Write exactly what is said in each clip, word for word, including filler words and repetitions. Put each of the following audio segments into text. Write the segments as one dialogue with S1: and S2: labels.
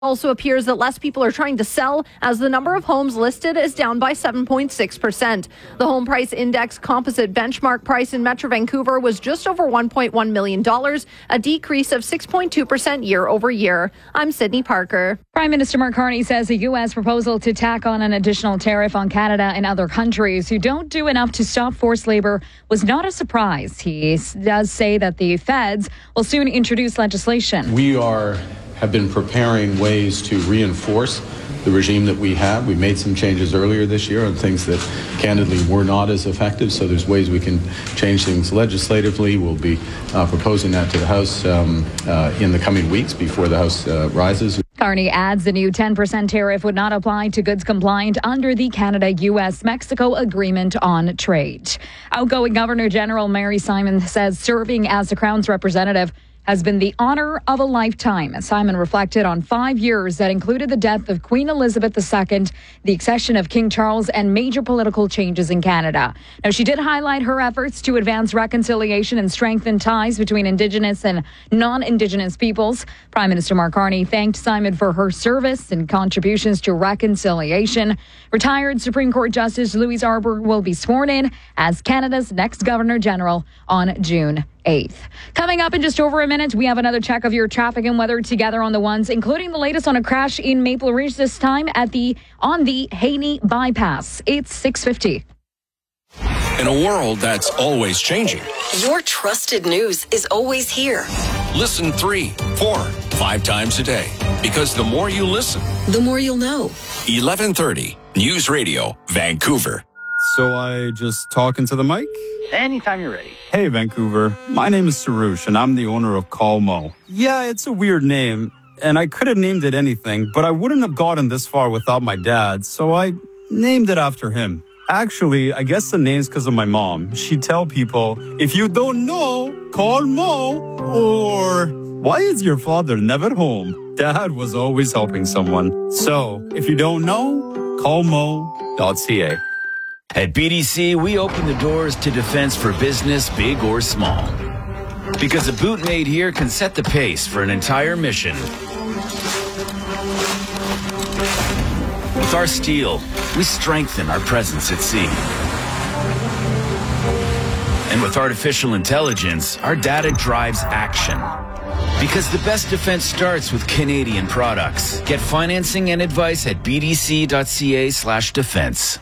S1: Also appears that less people are trying to sell as the number of homes listed is down by seven point six percent. The home price index composite benchmark price in Metro Vancouver was just over one point one million dollars, a decrease of six point two percent year over year. I'm Sydney Parker.
S2: Prime Minister Mark Carney says a U S proposal to tack on an additional tariff on Canada and other countries who don't do enough to stop forced labor was not a surprise. He does say that the feds will soon introduce legislation.
S3: We are have been preparing ways to reinforce the regime that we have. We made some changes earlier this year on things that candidly were not as effective, so there's ways we can change things legislatively. We'll be uh, proposing that to the House um, uh, in the coming weeks before the House uh, rises.
S2: Carney adds the new ten percent tariff would not apply to goods compliant under the Canada-U S Mexico Agreement on Trade. Outgoing Governor General Mary Simon says serving as the Crown's representative has been the honor of a lifetime. Simon reflected on five years that included the death of Queen Elizabeth the Second, the accession of King Charles, and major political changes in Canada. Now, she did highlight her efforts to advance reconciliation and strengthen ties between Indigenous and non-Indigenous peoples. Prime Minister Mark Carney thanked Simon for her service and contributions to reconciliation. Retired Supreme Court Justice Louise Arbour will be sworn in as Canada's next Governor General on June eighth. Coming up in just over a minute, we have another check of your traffic and weather together on the ones, including the latest on a crash in Maple Ridge, this time at the on the Haney bypass. It's six fifty.
S4: In a world that's always changing,
S5: your trusted news is always here.
S4: Listen three, four, five times a day. Because the more you listen,
S5: the more you'll know.
S4: eleven thirty News Radio, Vancouver.
S6: So I just talk into the mic?
S7: Anytime you're ready.
S6: Hey, Vancouver. My name is Sarush, and I'm the owner of Call Mo. Yeah, it's a weird name, and I could have named it anything, but I wouldn't have gotten this far without my dad, so I named it after him. Actually, I guess the name's because of my mom. She'd tell people, if you don't know, call Mo, or why is your father never home? Dad was always helping someone. So, if you don't know, call mo dot c a.
S8: At B D C, we open the doors to defense for business, big or small. Because a boot made here can set the pace for an entire mission. With our steel, we strengthen our presence at sea. And with artificial intelligence, our data drives action. Because the best defense starts with Canadian products. Get financing and advice at b d c dot c a slash defense.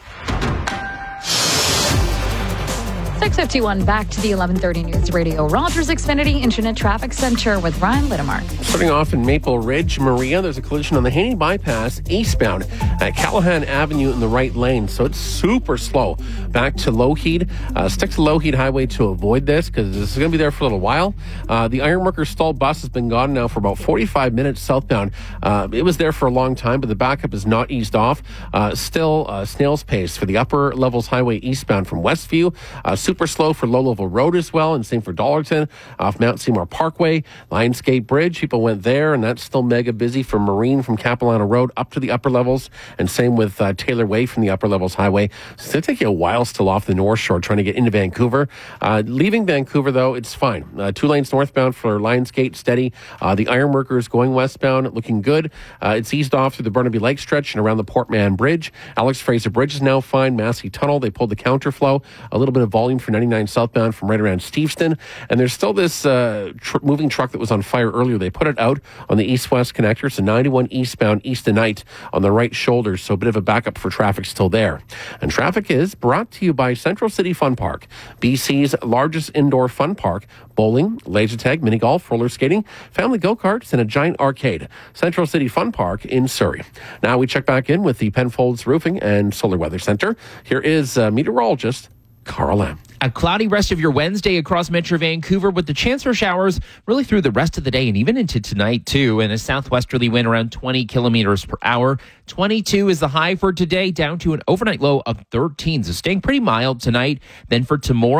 S2: six fifty-one, back to the eleven thirty News Radio. Rogers Xfinity Internet Traffic Center with Ryan Littimark.
S9: Starting off in Maple Ridge, Maria, there's a collision on the Haney bypass eastbound at Callahan Avenue in the right lane, so it's super slow. Back to Lougheed. Uh, stick to Lougheed Highway to avoid this because this is going to be there for a little while. Uh, the Ironworker stalled bus has been gone now for about forty-five minutes southbound. Uh, it was there for a long time, but the backup is not eased off. Uh, still uh, snail's pace for the upper levels highway eastbound from Westview. Uh, super slow for Low Level Road as well, and same for Dollarton off Mount Seymour Parkway. Lionsgate Bridge, people went there, and that's still mega busy for Marine from Capilano Road up to the upper levels, and same with uh, Taylor Way from the upper levels highway. So it's going to take you a while still off the North Shore trying to get into Vancouver. Uh, leaving Vancouver, though, it's fine. Uh, two lanes northbound for Lionsgate, steady. Uh, the Ironworkers going westbound, looking good. Uh, it's eased off through the Burnaby Lake stretch and around the Port Mann Bridge. Alex Fraser Bridge is now fine. Massey Tunnel, they pulled the counterflow. A little bit of volume for ninety-nine southbound from right around Steveston. And there's still this uh, tr- moving truck that was on fire earlier. They put it out on the east-west connector. So ninety-one eastbound, east to night on the right shoulder. So a bit of a backup for traffic still there. And traffic is brought to you by Central City Fun Park, B C's largest indoor fun park. Bowling, laser tag, mini golf, roller skating, family go-karts, and a giant arcade. Central City Fun Park in Surrey. Now we check back in with the Penfolds Roofing and Solar Weather Center. Here is uh, meteorologist Carl Lam.
S10: A cloudy rest of your Wednesday across Metro Vancouver with the chance for showers really through the rest of the day and even into tonight too. And a southwesterly wind around twenty kilometers per hour. twenty-two is the high for today, down to an overnight low of thirteen. So staying pretty mild tonight. Then for tomorrow,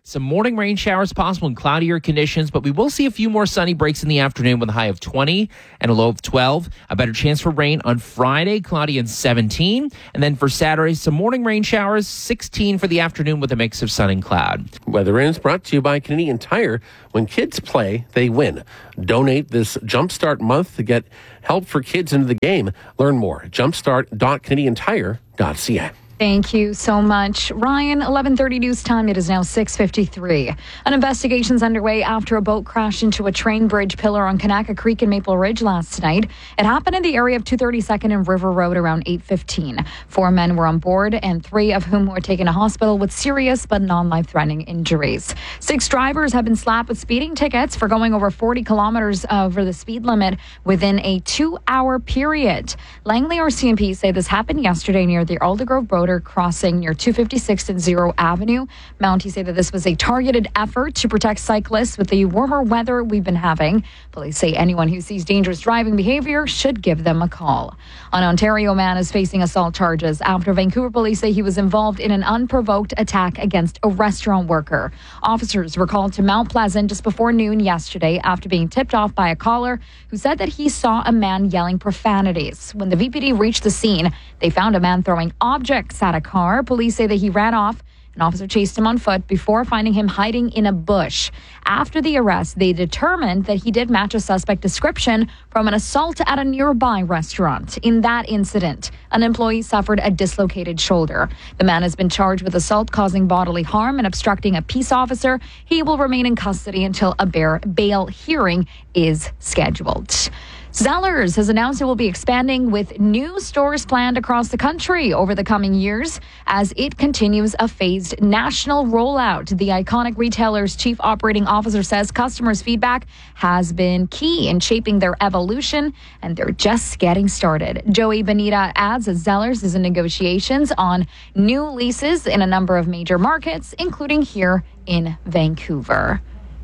S10: Some morning rain showers possible and cloudier conditions, but we will see a few more sunny breaks in the afternoon with a high of twenty and a low of twelve. A better chance for rain on Friday, cloudy and seventeen. And then for Saturday, some morning rain showers, sixteen for the afternoon with a mix of sun and cloud.
S9: Weather is brought to you by Canadian Tire. When kids play, they win. Donate this Jumpstart month to get help for kids into the game. Learn more. jumpstart dot canadian tire dot c a.
S2: Thank you so much, Ryan. eleven thirty news time. It is now six fifty-three. An investigation is underway after a boat crashed into a train bridge pillar on Kanaka Creek in Maple Ridge last night. It happened in the area of two thirty-second and River Road around eight fifteen. Four men were on board, and three of whom were taken to hospital with serious but non-life-threatening injuries. Six drivers have been slapped with speeding tickets for going over forty kilometers over the speed limit within a two-hour period. Langley R C M P say this happened yesterday near the Aldergrove Road crossing near two fifty-sixth and Zero Avenue. Mounties say that this was a targeted effort to protect cyclists with the warmer weather we've been having. Police say anyone who sees dangerous driving behavior should give them a call. An Ontario man is facing assault charges after Vancouver police say he was involved in an unprovoked attack against a restaurant worker. Officers were called to Mount Pleasant just before noon yesterday after being tipped off by a caller who said that he saw a man yelling profanities. When the V P D reached the scene, they found a man throwing objects at a car. Police say that he ran off. An officer chased him on foot before finding him hiding in a bush. After the arrest, they determined that he did match a suspect description from an assault at a nearby restaurant. In that incident, an employee suffered a dislocated shoulder. The man has been charged with assault causing bodily harm and obstructing a peace officer. He will remain in custody until a bail hearing is scheduled. Zellers has announced it will be expanding with new stores planned across the country over the coming years as it continues a phased national rollout. The iconic retailer's chief operating officer says customers' feedback has been key in shaping their evolution, and they're just getting started. Joey Benita adds that Zellers is in negotiations on new leases in a number of major markets, including here in Vancouver.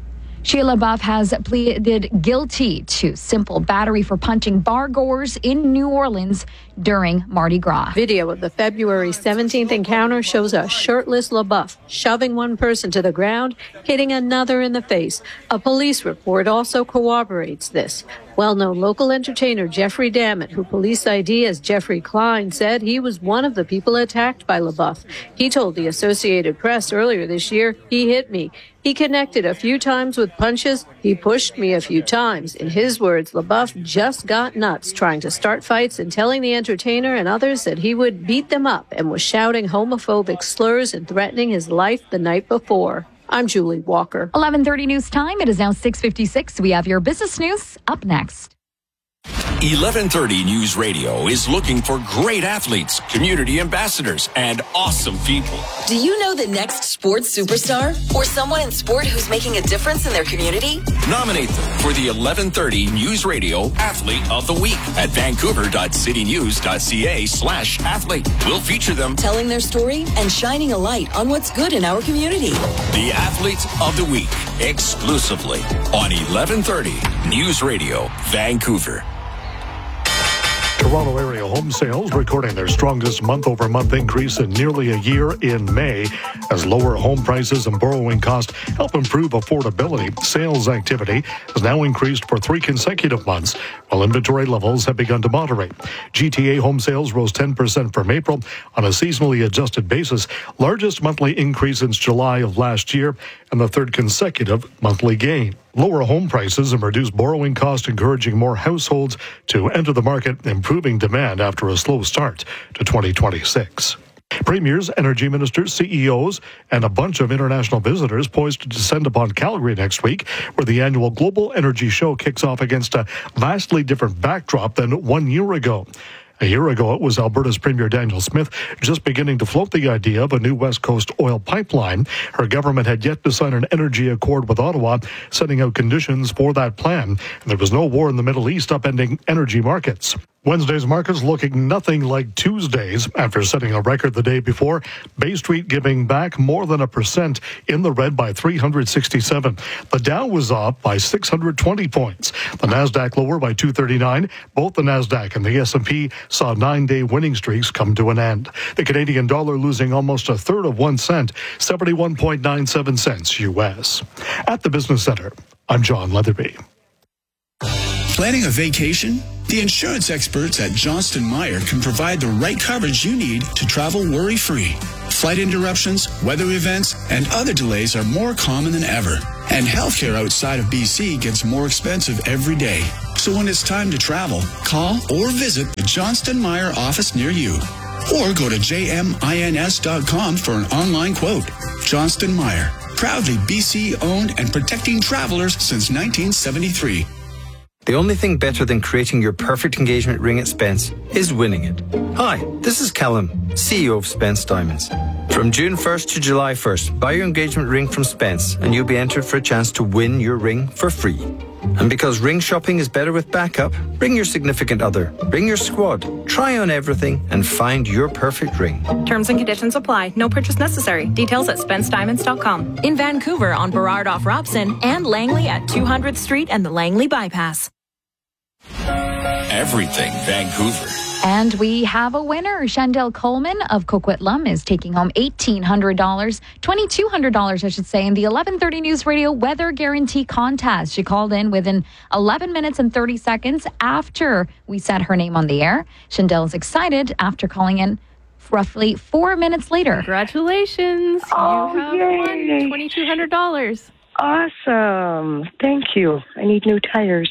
S2: Shia LaBeouf has pleaded guilty to simple battery for punching bar-goers in New Orleans during Mardi Gras.
S7: Video of the February seventeenth encounter shows a shirtless LaBeouf shoving one person to the ground, hitting another in the face. A police report also corroborates this. Well-known local entertainer Jeffrey Dammit, who police I D as Jeffrey Klein, said he was one of the people attacked by LaBeouf. He told the Associated Press earlier this year, "He hit me. He connected a few times with punches. He pushed me a few times." In his words, LaBeouf just got nuts trying to start fights and telling the entertainer and others that he would beat them up, and was shouting homophobic slurs and threatening his life the night before. I'm Julie Walker.
S2: eleven thirty news time. It is now six fifty-six. We have your business news up next.
S4: eleven thirty News Radio is looking for great athletes, community ambassadors, and awesome people.
S5: Do you know the next sports superstar? Or someone in sport who's making a difference in their community?
S4: Nominate them for the eleven thirty News Radio Athlete of the Week at vancouver.citynews.ca slash athlete. We'll feature them
S5: telling their story and shining a light on what's good in our community.
S4: The Athlete of the Week, exclusively on eleven thirty News Radio, Vancouver.
S11: Toronto area home sales recording their strongest month-over-month increase in nearly a year in May as lower home prices and borrowing costs help improve affordability. Sales activity has now increased for three consecutive months, while inventory levels have begun to moderate. G T A home sales rose ten percent from April on a seasonally adjusted basis, largest monthly increase since July of last year, and the third consecutive monthly gain. Lower home prices and reduced borrowing costs encouraging more households to enter the market, improving demand after a slow start to twenty twenty-six. Premiers, energy ministers, C E Os, and a bunch of international visitors poised to descend upon Calgary next week, where the annual Global Energy Show kicks off against a vastly different backdrop than one year ago. A year ago, it was Alberta's Premier Danielle Smith just beginning to float the idea of a new West Coast oil pipeline. Her government had yet to sign an energy accord with Ottawa, setting out conditions for that plan. And there was no war in the Middle East upending energy markets. Wednesday's markets looking nothing like Tuesday's after setting a record the day before. Bay Street giving back more than a percent, in the red by three hundred sixty-seven. The Dow was up by six hundred twenty points. The Nasdaq lower by two thirty-nine. Both the Nasdaq and the S and P saw nine-day winning streaks come to an end. The Canadian dollar losing almost a third of one cent, seventy-one point nine seven cents U S. At the Business Center, I'm John Leatherby.
S12: Planning a vacation? The insurance experts at Johnston Meyer can provide the right coverage you need to travel worry-free. Flight interruptions, weather events, and other delays are more common than ever. And healthcare outside of B C gets more expensive every day. So when it's time to travel, call or visit the Johnston Meyer office near you. Or go to j m i n s dot com for an online quote. Johnston Meyer, proudly B C-owned and protecting travelers since nineteen seventy-three.
S13: The only thing better than creating your perfect engagement ring at Spence is winning it. Hi, this is Callum, C E O of Spence Diamonds. From June first to July first, buy your engagement ring from Spence and you'll be entered for a chance to win your ring for free. And because ring shopping is better with backup, bring your significant other, bring your squad, try on everything and find your perfect ring.
S14: Terms and conditions apply. No purchase necessary. Details at spence diamonds dot com. In Vancouver on Burrard off Robson and Langley at two hundredth Street and the Langley Bypass.
S4: Everything Vancouver.
S2: And we have a winner. Shandell Coleman of Coquitlam is taking home eighteen hundred dollars, twenty-two hundred dollars, I should say, in the eleven thirty News Radio Weather Guarantee Contest. She called in within eleven minutes and thirty seconds after we said her name on the air. Shandell is excited after calling in roughly four minutes later.
S15: Congratulations.
S16: Oh,
S15: you have
S16: yay.
S15: won twenty-two hundred dollars.
S16: Awesome. Thank you. I need new tires.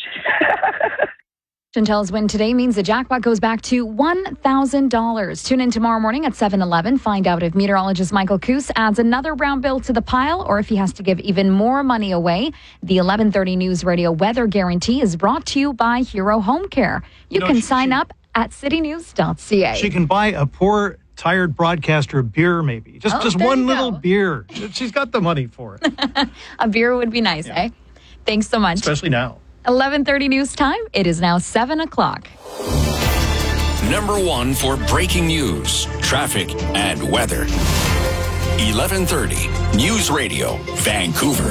S2: Chantel's win today means the jackpot goes back to one thousand dollars. Tune in tomorrow morning at seven eleven. Find out if meteorologist Michael Coos adds another brown bill to the pile or if he has to give even more money away. The eleven thirty News Radio Weather Guarantee is brought to you by Hero Home Care. You, you know, can she, sign up at city news dot c a.
S17: She can buy a poor, tired broadcaster a beer, maybe. Just,
S2: oh,
S17: just one little beer. She's got the money for it.
S2: A beer would be nice, yeah. eh? Thanks so much.
S17: Especially now.
S2: eleven thirty news time. It is now seven o'clock.
S4: Number one for breaking news, traffic, and weather. eleven thirty News Radio, Vancouver.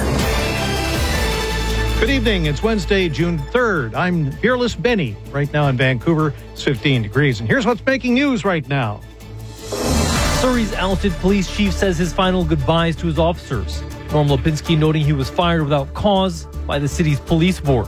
S17: Good evening. It's Wednesday, June third. I'm Fearless Benny. Right now in Vancouver, it's fifteen degrees. And here's what's making news right now.
S18: Surrey's ousted police chief says his final goodbyes to his officers. Norm Lipinski noting he was fired without cause by the city's police board.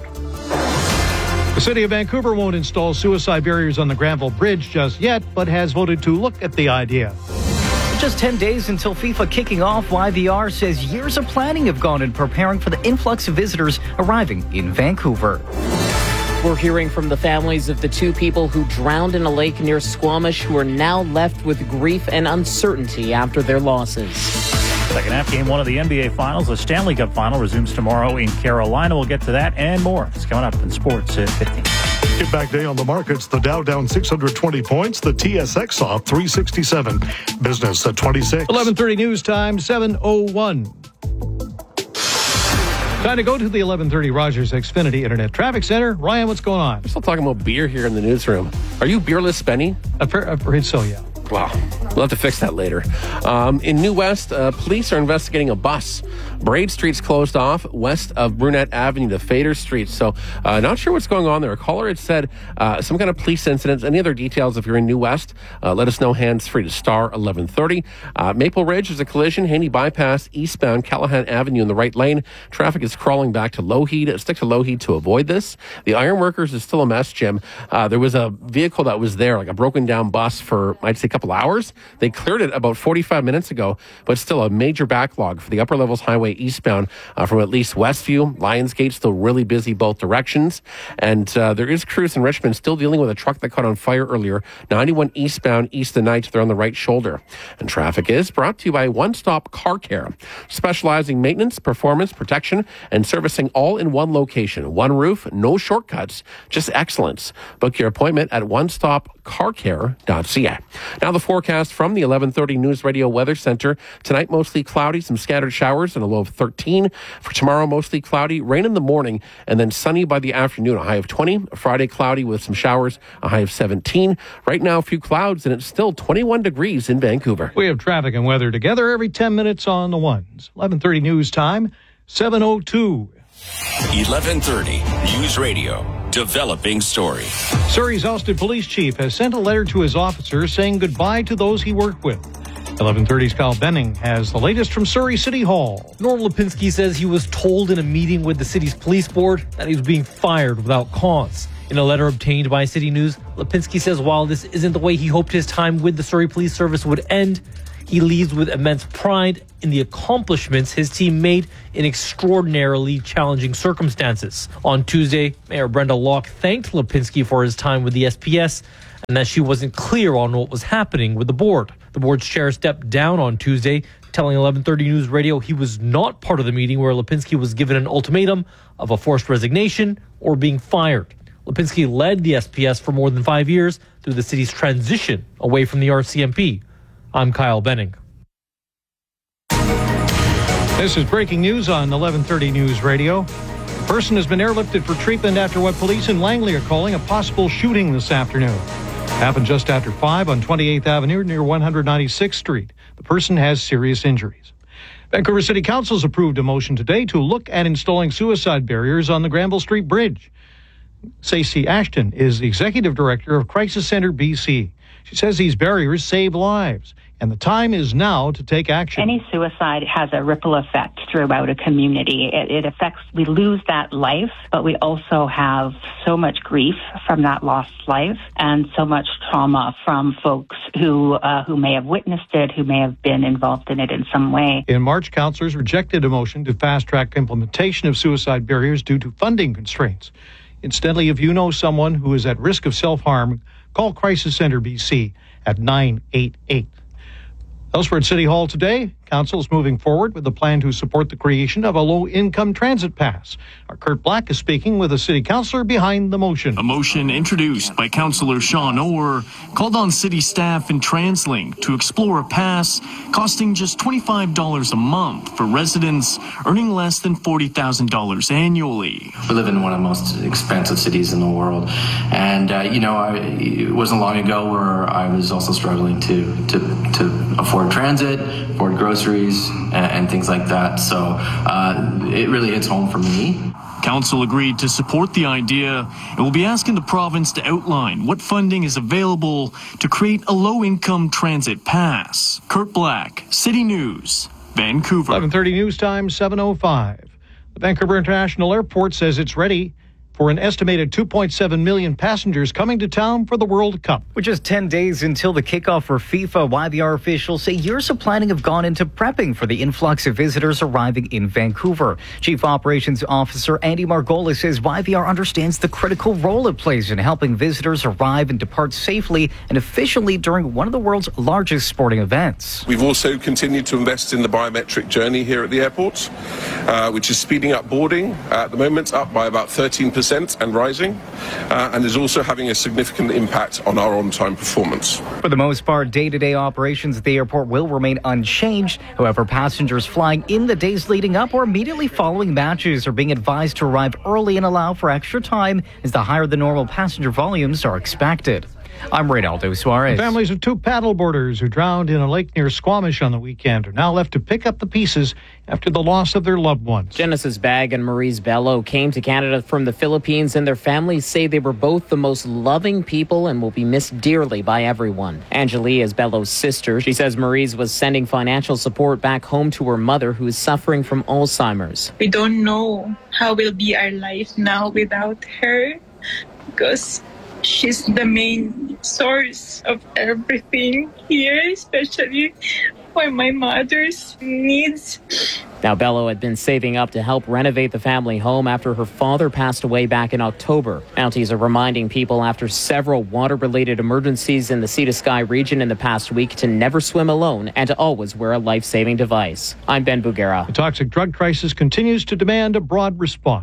S17: The city of Vancouver won't install suicide barriers on the Granville Bridge just yet, but has voted to look at the idea.
S19: Just ten days until FIFA kicking off, Y V R says years of planning have gone in preparing for the influx of visitors arriving in Vancouver.
S20: We're hearing from the families of the two people who drowned in a lake near Squamish who are now left with grief and uncertainty after their losses.
S21: Second half game one of the N B A Finals. The Stanley Cup Final resumes tomorrow in Carolina. We'll get to that and more. It's coming up in sports at fifteen.
S11: Get back day on the markets. The Dow down six hundred twenty points. The T S X off three sixty-seven. Business at twenty-six.
S17: eleven thirty news time, seven oh one. Time to go to the eleven thirty Rogers Xfinity Internet Traffic Center. Ryan, what's going on?
S9: We're still talking about beer here in the newsroom. Are you beerless, Benny?
S17: I'm afraid so, yeah.
S9: Wow. We'll have to fix that later. Um, in New West, uh, police are investigating a bus. Braid Street's closed off west of Brunette Avenue to Fader Street. So uh, not sure what's going on there. A caller had said uh, some kind of police incident. Any other details if you're in New West, uh, let us know. Hands free to star eleven thirty. Uh, Maple Ridge is a collision. Haney Bypass eastbound Callahan Avenue in the right lane. Traffic is crawling back to Lougheed. Stick to Lougheed to avoid this. The Ironworkers is still a mess, Jim. Uh, there was a vehicle that was there, like a broken down bus for, I'd say, a couple hours. They cleared it about forty-five minutes ago, but still a major backlog for the Upper Levels Highway eastbound uh, from at least Westview. Lionsgate still really busy both directions. And uh, there is crews in Richmond still dealing with a truck that caught on fire earlier. ninety-one eastbound east of Knight. They're on the right shoulder. And traffic is brought to you by One Stop Car Care, specializing maintenance, performance, protection, and servicing all in one location. One roof, no shortcuts, just excellence. Book your appointment at one stop car care dot c a. Now the forecast from the eleven thirty News Radio Weather Center. Tonight, mostly cloudy, some scattered showers and a low of of thirteen. For tomorrow, mostly cloudy, rain in the morning, and then sunny by the afternoon, a high of twenty. Friday, cloudy with some showers, a high of seventeen. Right now, a few clouds, and it's still twenty-one degrees in Vancouver.
S17: We have traffic and weather together every ten minutes on the ones. eleven thirty news time, seven oh two.
S4: eleven thirty News Radio. Developing story.
S17: Surrey's ousted police chief has sent a letter to his officers saying goodbye to those he worked with. eleven thirty's Kyle Benning has the latest from Surrey City Hall.
S18: Norm Lipinski says he was told in a meeting with the city's police board that he was being fired without cause. In a letter obtained by City News, Lipinski says while this isn't the way he hoped his time with the Surrey Police Service would end, he leaves with immense pride in the accomplishments his team made in extraordinarily challenging circumstances. On Tuesday, Mayor Brenda Locke thanked Lipinski for his time with the S P S and that she wasn't clear on what was happening with the board. The board's chair stepped down on Tuesday, telling eleven thirty News Radio he was not part of the meeting where Lipinski was given an ultimatum of a forced resignation or being fired. Lipinski led the S P S for more than five years through the city's transition away from the R C M P. I'm Kyle Benning.
S17: This is breaking news on eleven thirty News Radio. A person has been airlifted for treatment after what police in Langley are calling a possible shooting this afternoon. Happened just after five on twenty-eighth Avenue near one ninety-sixth Street. The person has serious injuries. Vancouver City Council's approved a motion today to look at installing suicide barriers on the Granville Street Bridge. Stacey Ashton is the executive director of Crisis Center B C. She says these barriers save lives, and the time is now to take action.
S1: Any suicide has a ripple effect throughout a community. It, it affects, we lose that life, but we also have so much grief from that lost life and so much trauma from folks who uh, who may have witnessed it, who may have been involved in it in some way.
S17: In March, councillors rejected a motion to fast-track implementation of suicide barriers due to funding constraints. Instead, if you know someone who is at risk of self-harm, call Crisis Center B C at nine eight eight. Elsewhere at City Hall today, Council is moving forward with a plan to support the creation of a low-income transit pass. Our Kurt Black is speaking with a city councillor behind the motion.
S22: A motion introduced by Councillor Sean Orr called on city staff and TransLink to explore a pass costing just twenty-five dollars a month for residents earning less than forty thousand dollars annually.
S23: We live in one of the most expensive cities in the world. And, uh, you know, I, it wasn't long ago where I was also struggling to, to, to afford transit, afford groceries, and, and things like that. So uh, it really hits home for me.
S22: Council agreed to support the idea and will be asking the province to outline what funding is available to create a low-income transit pass. Kurt Black, City News, Vancouver.
S17: eleven thirty News Time, seven oh five. The Vancouver International Airport says it's ready for an estimated two point seven million passengers coming to town for the World Cup.
S19: With just ten days until the kickoff for FIFA, Y V R officials say years of planning have gone into prepping for the influx of visitors arriving in Vancouver. Chief Operations Officer Andy Margolis says Y V R understands the critical role it plays in helping visitors arrive and depart safely and efficiently during one of the world's largest sporting events.
S24: We've also continued to invest in the biometric journey here at the airport, uh, which is speeding up boarding. Uh, at the moment, up by about thirteen percent. And rising, uh, and is also having a significant impact on our on-time performance.
S19: For the most part, day-to-day operations at the airport will remain unchanged. However, passengers flying in the days leading up or immediately following matches are being advised to arrive early and allow for extra time, as the higher than normal passenger volumes are expected. I'm Reynaldo Suarez.
S17: The families of two paddleboarders who drowned in a lake near Squamish on the weekend are now left to pick up the pieces after the loss of their loved ones.
S20: Genesis Bagg and Maurice Bello came to Canada from the Philippines, and their families say they were both the most loving people and will be missed dearly by everyone. Angelie is Bello's sister. She says Maurice was sending financial support back home to her mother, who is suffering from Alzheimer's.
S25: We don't know how will be our life now without her, because she's the main source of everything here, especially for my mother's needs.
S20: Now, Bello had been saving up to help renovate the family home after her father passed away back in October. Mounties are reminding people after several water-related emergencies in the Sea to Sky region in the past week to never swim alone and to always wear a life-saving device. I'm Ben Bugera.
S17: The toxic drug crisis continues to demand a broad response.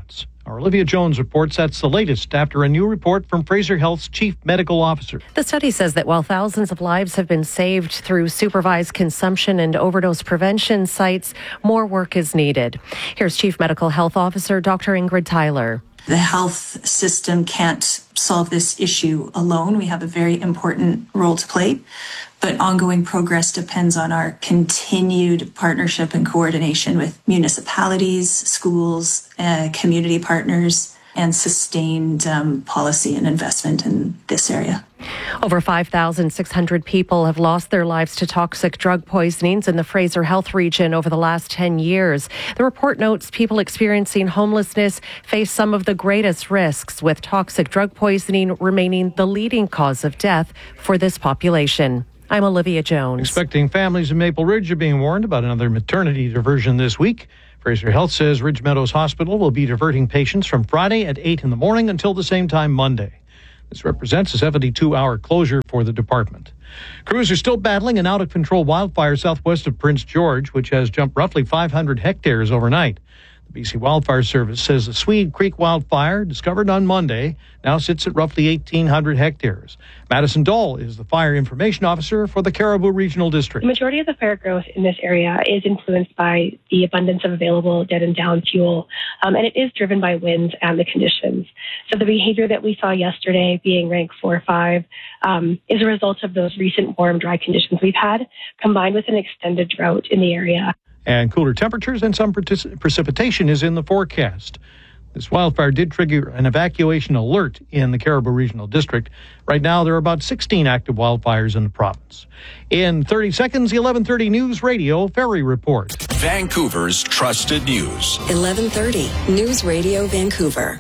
S17: Our Olivia Jones reports that's the latest after a new report from Fraser Health's chief medical officer.
S3: The study says that while thousands of lives have been saved through supervised consumption and overdose prevention sites, more work is needed. Here's Chief Medical Health Officer Doctor Ingrid Tyler.
S6: The health system can't solve this issue alone. We have a very important role to play, but ongoing progress depends on our continued partnership and coordination with municipalities, schools, uh, community partners, and sustained um, policy and investment in this area.
S3: Over five thousand six hundred people have lost their lives to toxic drug poisonings in the Fraser Health region over the last ten years. The report notes people experiencing homelessness face some of the greatest risks, with toxic drug poisoning remaining the leading cause of death for this population. I'm Olivia Jones.
S17: Expecting families in Maple Ridge are being warned about another maternity diversion this week. Fraser Health says Ridge Meadows Hospital will be diverting patients from Friday at eight in the morning until the same time Monday. This represents a seventy-two hour closure for the department. Crews are still battling an out-of-control wildfire southwest of Prince George, which has jumped roughly five hundred hectares overnight. The B C Wildfire Service says the Swede Creek wildfire, discovered on Monday, now sits at roughly eighteen hundred hectares. Madison Dole is the fire information officer for the Caribou Regional District.
S7: The majority of the fire growth in this area is influenced by the abundance of available dead and down fuel, um, and it is driven by winds and the conditions. So the behavior that we saw yesterday, being rank four or five, um, is a result of those recent warm, dry conditions we've had, combined with an extended drought in the area.
S17: And cooler temperatures and some partic- precipitation is in the forecast. This wildfire did trigger an evacuation alert in the Caribou Regional District. Right now, there are about sixteen active wildfires in the province. In thirty seconds, the eleven thirty News Radio Ferry Report.
S4: Vancouver's trusted news.
S5: eleven thirty News Radio Vancouver.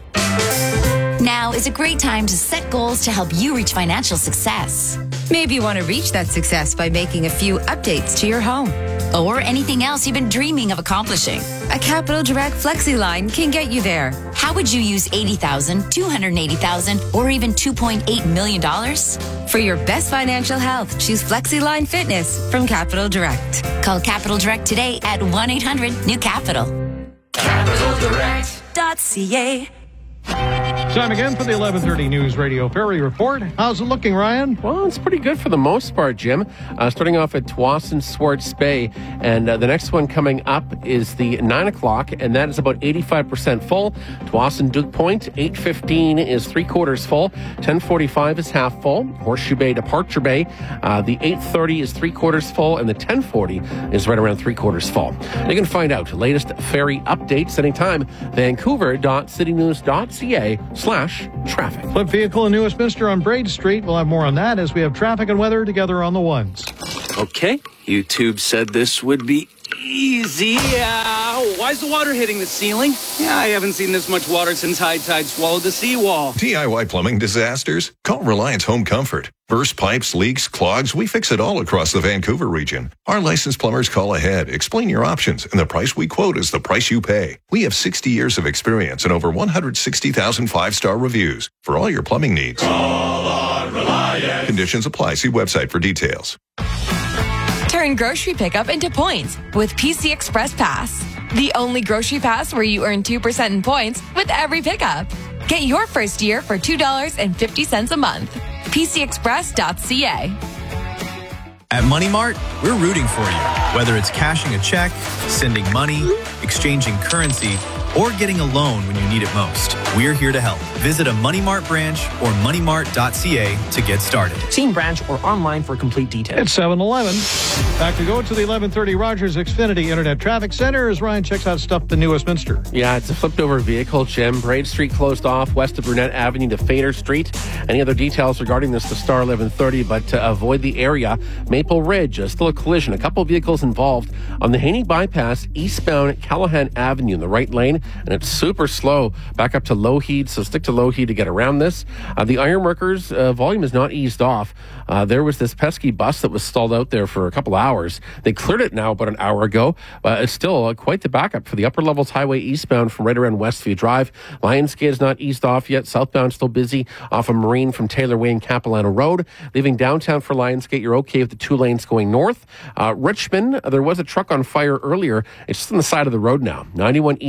S8: Now is a great time to set goals to help you reach financial success. Maybe you want to reach that success by making a few updates to your home or anything else you've been dreaming of accomplishing. A Capital Direct FlexiLine can get you there. How would you use eighty thousand dollars, two hundred eighty thousand dollars, or even two point eight million dollars? For your best financial health, choose FlexiLine Fitness from Capital Direct. Call Capital Direct today at one eight hundred new capital. capital direct dot c a.
S17: Time again for the eleven thirty News Radio Ferry Report. How's it looking, Ryan?
S9: Well, it's pretty good for the most part, Jim. Uh, starting off at Tsawwassen Swartz Bay, and uh, the next one coming up is the nine o'clock, and that is about eighty-five percent full. Tsawwassen Duke Point, eight fifteen is three quarters full. ten forty-five is half full. Horseshoe Bay, Departure Bay, uh, the eight thirty is three quarters full, and the ten forty is right around three quarters full. You can find out latest ferry updates anytime. Vancouver dot city news dot c a slash traffic.
S17: Flip vehicle in New Westminster on Braid Street. We'll have more on that as we have traffic and weather together on the ones.
S10: Okay, YouTube said this would be easy. Uh, why's the water hitting the ceiling? Yeah, I haven't seen this much water since high tide swallowed the seawall.
S26: D I Y plumbing disasters? Call Reliance Home Comfort. Burst pipes, leaks, clogs, we fix it all across the Vancouver region. Our licensed plumbers call ahead, explain your options, and the price we quote is the price you pay. We have sixty years of experience and over one hundred sixty thousand five-star reviews for all your plumbing needs.
S27: Call on Reliance.
S26: Conditions apply. See website for details.
S28: Turn grocery pickup into points with P C Express Pass. The only grocery pass where you earn two percent in points with every pickup. Get your first year for two dollars and fifty cents a month. P C express dot c a.
S29: At Money Mart, we're rooting for you. Whether it's cashing a check, sending money, exchanging currency, or getting a loan when you need it most, we're here to help. Visit a Money Mart branch or money mart dot c a to get started.
S30: See in branch or online for complete details.
S17: It's seven eleven. Back to go to the eleven thirty Rogers Xfinity Internet Traffic Center as Ryan checks out stuff in New Westminster.
S9: Yeah, it's a flipped over vehicle, Jim. Braid Street closed off west of Burnett Avenue to Fader Street. Any other details regarding this to Star eleven thirty, but to avoid the area, Maple Ridge, uh, still a collision. A couple vehicles involved on the Haney Bypass, eastbound Callahan Avenue in the right lane, and it's super slow back up to Lougheed, so stick to Lougheed to get around this. Uh, the Ironworkers uh, volume is not eased off. Uh, there was this pesky bus that was stalled out there for a couple hours. They cleared it now about an hour ago. Uh, it's still uh, quite the backup for the Upper Levels Highway eastbound from right around Westview Drive. Lionsgate is not eased off yet. Southbound still busy off of Marine from Taylor Way and Capilano Road. Leaving downtown for Lionsgate, you're okay with the two lanes going north. Uh, Richmond, there was a truck on fire earlier. It's just on the side of the road now. ninety-one eastbound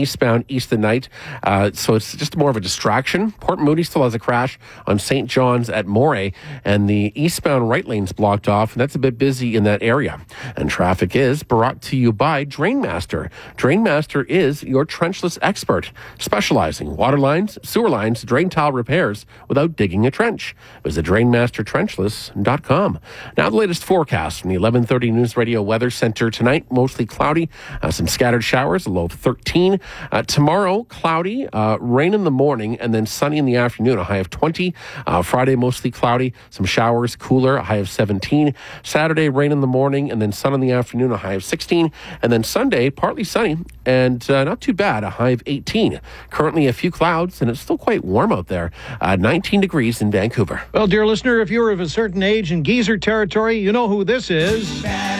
S9: eastbound Easton Knight. Uh, so it's just more of a distraction. Port Moody still has a crash on Saint John's at Moray, and the eastbound right lane's blocked off, and that's a bit busy in that area. And traffic is brought to you by Drainmaster. Drainmaster is your trenchless expert, specializing water lines, sewer lines, drain tile repairs without digging a trench. Visit drain master trenchless dot com. Now the latest forecast from the eleven thirty News Radio Weather Center tonight. Mostly cloudy, uh, some scattered showers, a low of thirteen. Uh, tomorrow, cloudy, uh, rain in the morning, and then sunny in the afternoon, a high of twenty. Uh, Friday, mostly cloudy, some showers, cooler, a high of seventeen. Saturday, rain in the morning, and then sun in the afternoon, a high of sixteen. And then Sunday, partly sunny, and uh, not too bad, a high of eighteen. Currently a few clouds, and it's still quite warm out there. Uh, nineteen degrees in Vancouver.
S17: Well, dear listener, if you're of a certain age in geezer territory, you know who this is.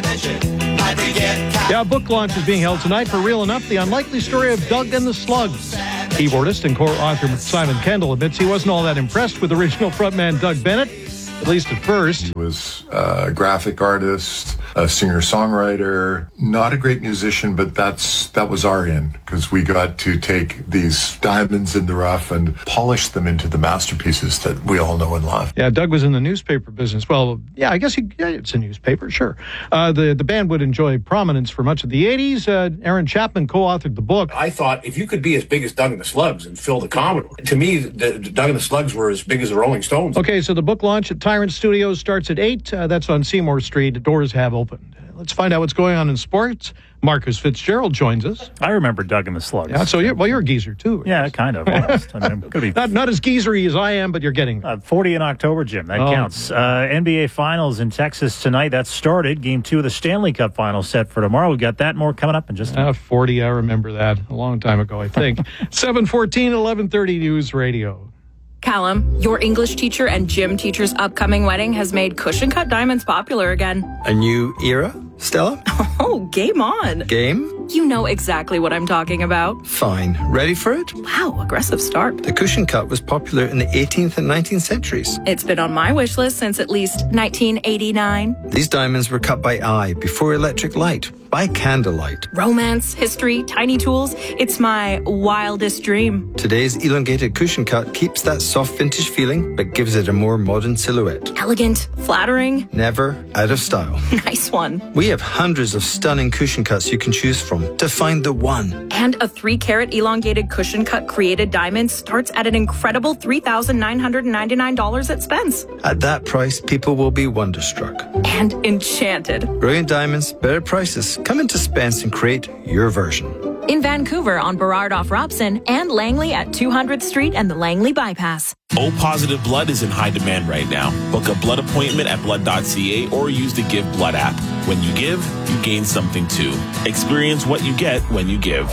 S17: Yeah, a book launch is being held tonight for Real Enough, the unlikely story of Doug and the Slugs. Keyboardist and co-author Simon Kendall admits he wasn't all that impressed with original frontman Doug Bennett, at least at first.
S1: He was a graphic artist, a singer-songwriter, not a great musician, but that's that was our in, because we got to take these diamonds in the rough and polish them into the masterpieces that we all know and love.
S17: Yeah, Doug was in the newspaper business. Well, yeah, I guess he, yeah, it's a newspaper, sure. Uh, the, the band would enjoy prominence for much of the eighties. Uh, Aaron Chapman co-authored the book.
S2: I thought if you could be as big as Doug and the Slugs and fill the Commodore, to me, the, the Doug and the Slugs were as big as the Rolling Stones.
S17: Okay, so the book launch at Tyrant Studios starts at eight. Uh, that's on Seymour Street. The doors have opened. Let's find out what's going on in sports. Marcus Fitzgerald joins us.
S11: I remember Doug and the Slugs.
S17: Yeah, so you're, well, you're a geezer, too.
S11: Yeah, kind of. Almost. I mean, I'm gonna be
S17: not, not as geezery as I am, but you're getting there.
S11: Uh, forty in October, Jim. That
S17: oh.
S11: counts. Uh, N B A Finals in Texas tonight. That started. Game two of the Stanley Cup Finals set for tomorrow. We've got that more coming up in just a minute.
S17: Uh, forty, I remember that. A long time ago, I think. seven fourteen, eleven thirty News Radio.
S12: Callum, your English teacher and gym teacher's upcoming wedding has made cushion cut diamonds popular again.
S13: A new era, Stella?
S12: Oh, game on.
S13: Game?
S12: You know exactly what I'm talking about.
S13: Fine. Ready for it?
S12: Wow, aggressive start.
S13: The cushion cut was popular in the eighteenth and nineteenth centuries.
S12: It's been on my wish list since at least nineteen eighty-nine.
S13: These diamonds were cut by eye before electric light, by candlelight.
S12: Romance, history, tiny tools. It's my wildest dream.
S13: Today's elongated cushion cut keeps that soft vintage feeling, but gives it a more modern silhouette.
S12: Elegant, flattering.
S13: Never out of style.
S12: Nice one.
S13: We have hundreds of stunning cushion cuts you can choose from to find the one.
S12: And a three carat elongated cushion cut created diamond starts at an incredible three thousand nine hundred ninety-nine dollars at Spence.
S13: At that price, people will be wonderstruck.
S12: And enchanted.
S13: Brilliant diamonds, better prices. Come into Spence and create your version.
S12: In Vancouver on Burrard off Robson and Langley at two hundredth Street and the Langley Bypass.
S14: O-positive blood is in high demand right now. Book a blood appointment at blood dot c a or use the Give Blood app. When you give, you gain something too. Experience what you get when you give.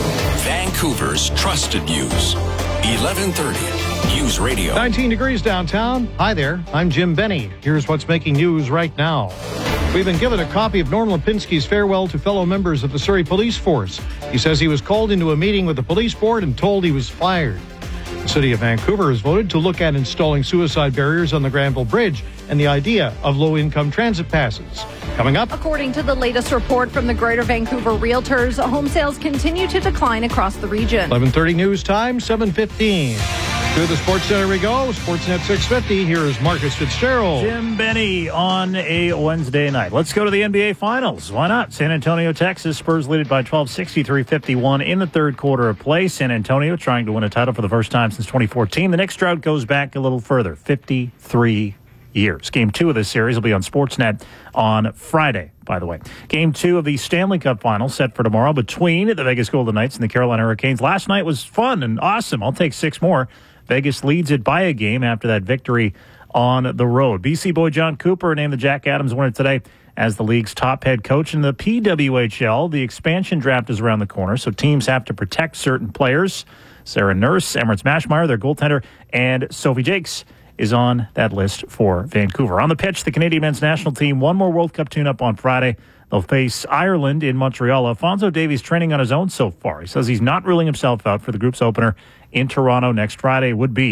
S4: Vancouver's trusted news. eleven thirty News Radio.
S17: nineteen degrees downtown. Hi there. I'm Jim Benny. Here's what's making news right now. We've been given a copy of Norm Lipinski's farewell to fellow members of the Surrey Police Force. He says he was called into a meeting with the police board and told he was fired. The city of Vancouver has voted to look at installing suicide barriers on the Granville Bridge and the idea of low-income transit passes. Coming up.
S15: According to the latest report from the Greater Vancouver Realtors, home sales continue to decline across the region.
S17: eleven thirty news time, seven fifteen. To the Sports Center we go. Sportsnet six fifty. Here is Marcus Fitzgerald.
S11: Jim Benny on a Wednesday night. Let's go to the N B A Finals. Why not? San Antonio, Texas. Spurs lead it by twelve, sixty-three fifty-one in the third quarter of play. San Antonio trying to win a title for the first time since twenty fourteen. The next drought goes back a little further, fifty-three years. Game two of this series will be on Sportsnet on Friday, by the way. Game two of the Stanley Cup Finals set for tomorrow between the Vegas Golden Knights and the Carolina Hurricanes. Last night was fun and awesome. I'll take six more. Vegas leads it by a game after that victory on the road. B C boy John Cooper named the Jack Adams winner today as the league's top head coach. In the P W H L, the expansion draft is around the corner, so teams have to protect certain players. Sarah Nurse, Emirates Mashmeyer, their goaltender, and Sophie Jakes is on that list for Vancouver. On the pitch, the Canadian men's national team, one more World Cup tune-up on Friday. They'll face Ireland in Montreal. Alfonso Davies training on his own so far. He says he's not ruling himself out for the group's opener in Toronto next Friday. Would be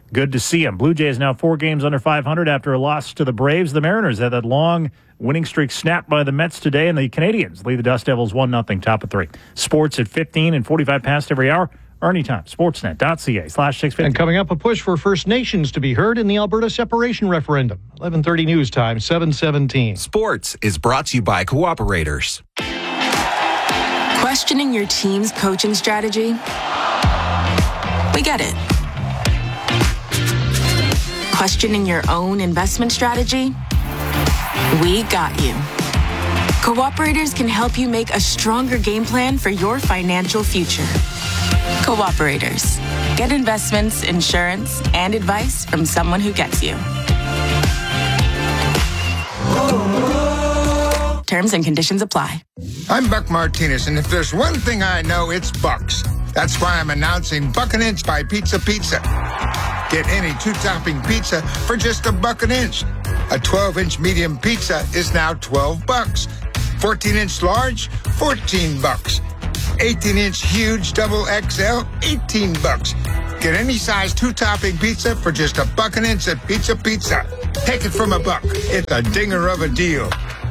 S11: Good to see him. Blue Jays now four games under five hundred after a loss to the Braves. The Mariners had that long winning streak snapped by the Mets today, and the Canadians lead the Dust Devils one nothing, top of three. Sports at fifteen and forty-five past every hour. Or anytime. Sportsnet.ca slash 650.
S17: And coming up, a push for First Nations to be heard in the Alberta separation referendum. eleven thirty news time, seven seventeen.
S6: Sports is brought to you by Cooperators.
S28: Questioning your team's coaching strategy? We get it. Questioning your own investment strategy? We got you. Cooperators can help you make a stronger game plan for your financial future. Cooperators. Get investments, insurance, and advice from someone who gets you. Terms and conditions apply.
S16: I'm Buck Martinez, and if there's one thing I know, it's Bucks. That's why I'm announcing Buck an Inch by Pizza Pizza. Get any two-topping pizza for just a buck an inch. A twelve-inch medium pizza is now twelve bucks. fourteen-inch large, fourteen bucks. eighteen-inch huge double X L, eighteen bucks. Get any size two-topping pizza for just a buck an inch at Pizza Pizza. Take it from a buck. It's a dinger of a deal.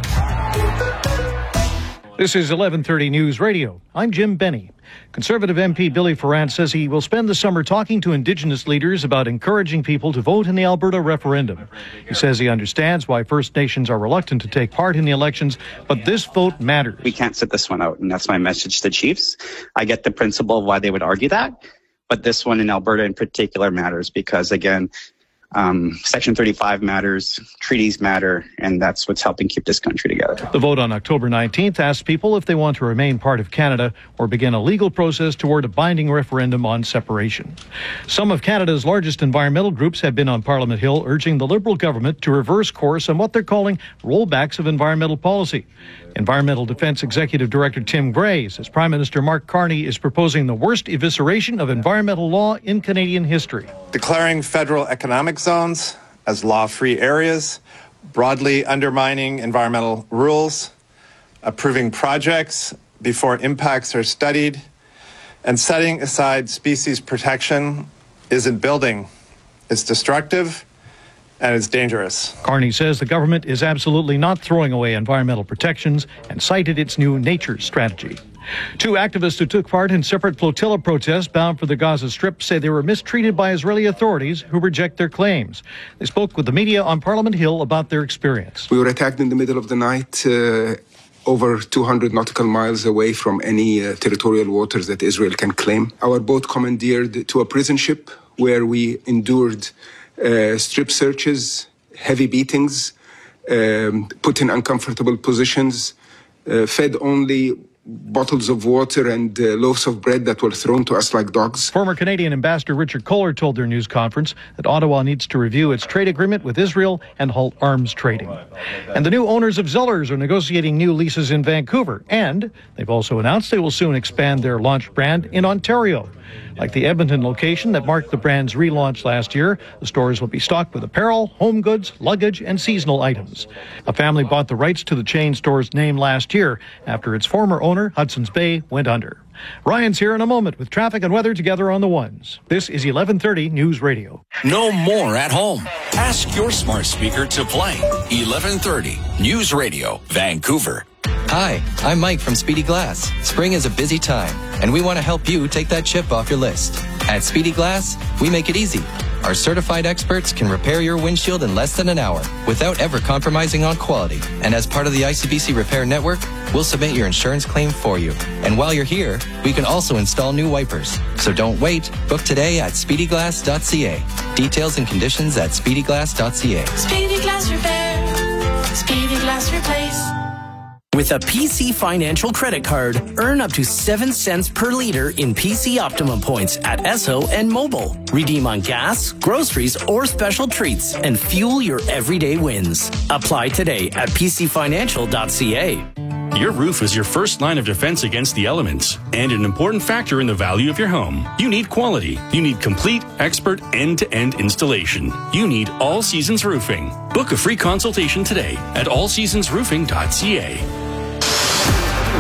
S17: This is eleven thirty News Radio. I'm Jim Benny. Conservative M P Billy Ferrand says he will spend the summer talking to Indigenous leaders about encouraging people to vote in the Alberta referendum. He says he understands why First Nations are reluctant to take part in the elections, but this vote matters.
S18: We can't sit this one out, and that's my message to Chiefs. I get the principle of why they would argue that, but this one in Alberta in particular matters because, again, Um, Section thirty-five matters, treaties matter, and that's what's helping keep this country together.
S17: The vote on October nineteenth asks people if they want to remain part of Canada or begin a legal process toward a binding referendum on separation. Some of Canada's largest environmental groups have been on Parliament Hill urging the Liberal government to reverse course on what they're calling rollbacks of environmental policy. Environmental Defence Executive Director Tim Gray says Prime Minister Mark Carney is proposing the worst evisceration of environmental law in Canadian history.
S19: Declaring federal economic zones as law-free areas, broadly undermining environmental rules, approving projects before impacts are studied, and setting aside species protection isn't building. It's destructive and it's dangerous.
S17: Carney says the government is absolutely not throwing away environmental protections and cited its new nature strategy. Two activists who took part in separate flotilla protests bound for the Gaza Strip say they were mistreated by Israeli authorities who reject their claims. They spoke with the media on Parliament Hill about their experience.
S20: We were attacked in the middle of the night, uh, over two hundred nautical miles away from any uh, territorial waters that Israel can claim. Our boat commandeered to a prison ship where we endured uh, strip searches, heavy beatings, um, put in uncomfortable positions, uh, fed only bottles of water and uh, loaves of bread that were thrown to us like dogs.
S17: Former Canadian Ambassador Richard Kohler told their news conference that Ottawa needs to review its trade agreement with Israel and halt arms trading. And the new owners of Zellers are negotiating new leases in Vancouver, and they've also announced they will soon expand their launch brand in Ontario. Like the Edmonton location that marked the brand's relaunch last year, the stores will be stocked with apparel, home goods, luggage, and seasonal items. A family bought the rights to the chain store's name last year after its former owner, Hudson's Bay, went under. Ryan's here in a moment with traffic and weather together on the ones. This is eleven thirty News Radio.
S4: No more at home. Ask your smart speaker to play eleven thirty News Radio, Vancouver.
S21: Hi, I'm Mike from Speedy Glass. Spring is a busy time, and we want to help you take that chip off your list. At Speedy Glass, we make it easy. Our certified experts can repair your windshield in less than an hour without ever compromising on quality. And as part of the I C B C Repair Network, we'll submit your insurance claim for you. And while you're here, we can also install new wipers. So don't wait. Book today at speedy glass dot c a. Details and conditions at speedy glass dot c a.
S22: Speedy Glass Repair. Speedy Glass Replace.
S30: With a P C Financial credit card, earn up to seven cents per liter in P C Optimum points at Esso and Mobile. Redeem on gas, groceries, or special treats and fuel your everyday wins. Apply today at p c financial dot c a.
S23: Your roof is your first line of defense against the elements and an important factor in the value of your home. You need quality. You need complete, expert, end-to-end installation. You need All Seasons Roofing. Book a free consultation today at all seasons roofing dot c a.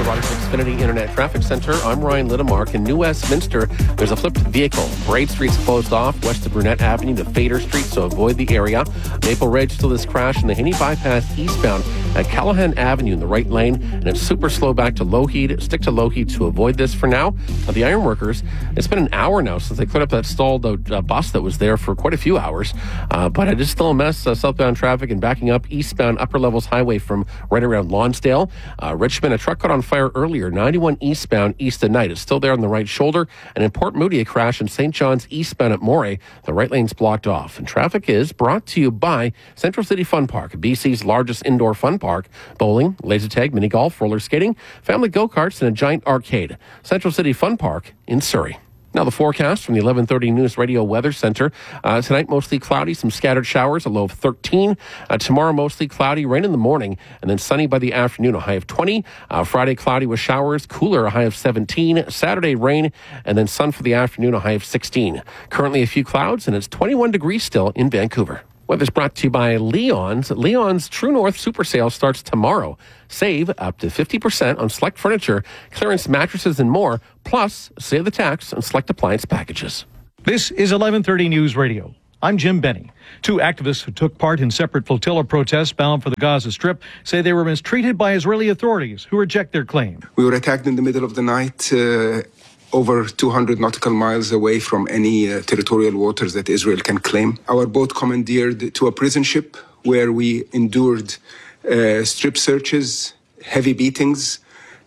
S9: the Rogers Xfinity Internet Traffic Center. I'm Ryan Littlemark. In New Westminster, there's a flipped vehicle. Braid Street's closed off west of Brunette Avenue to Fader Street, so avoid the area. Maple Ridge still this crash in the Haney Bypass eastbound at Callahan Avenue in the right lane, and it's super slow back to Lougheed. Stick to Lougheed to avoid this for now. Uh, the ironworkers, it's been an hour now since they cleared up that stalled uh, bus that was there for quite a few hours, uh, but it is still a mess. Uh, southbound traffic and backing up eastbound Upper Levels Highway from right around Lonsdale. Uh, Richmond, a truck caught on fire earlier, ninety-one eastbound east of Knight. It's still there on the right shoulder. And in Port Moody, a crash in Saint John's eastbound at Moray. The right lane's blocked off. And traffic is brought to you by Central City Fun Park, B C's largest indoor fun park. Bowling, laser tag, mini golf, roller skating, family go-karts, and a giant arcade. Central City Fun Park in Surrey. Now the forecast from the eleven thirty News Radio Weather Center. Uh, tonight, mostly cloudy, some scattered showers, a low of thirteen. Uh, tomorrow, mostly cloudy, rain in the morning, and then sunny by the afternoon, a high of twenty. Uh, Friday, cloudy with showers, cooler, a high of seventeen. Saturday, rain, and then sun for the afternoon, a high of sixteen. Currently, a few clouds, and it's twenty-one degrees still in Vancouver. Weather's brought to you by Leon's. Leon's True North Super Sale starts tomorrow. Save up to fifty percent on select furniture, clearance mattresses, and more. Plus, save the tax on select appliance packages.
S17: This is eleven thirty News Radio. I'm Jim Benny. Two activists who took part in separate flotilla protests bound for the Gaza Strip say they were mistreated by Israeli authorities who reject their claim.
S20: We were attacked in the middle of the night, uh, over two hundred nautical miles away from any uh, territorial waters that Israel can claim. Our boat commandeered to a prison ship where we endured uh, strip searches, heavy beatings,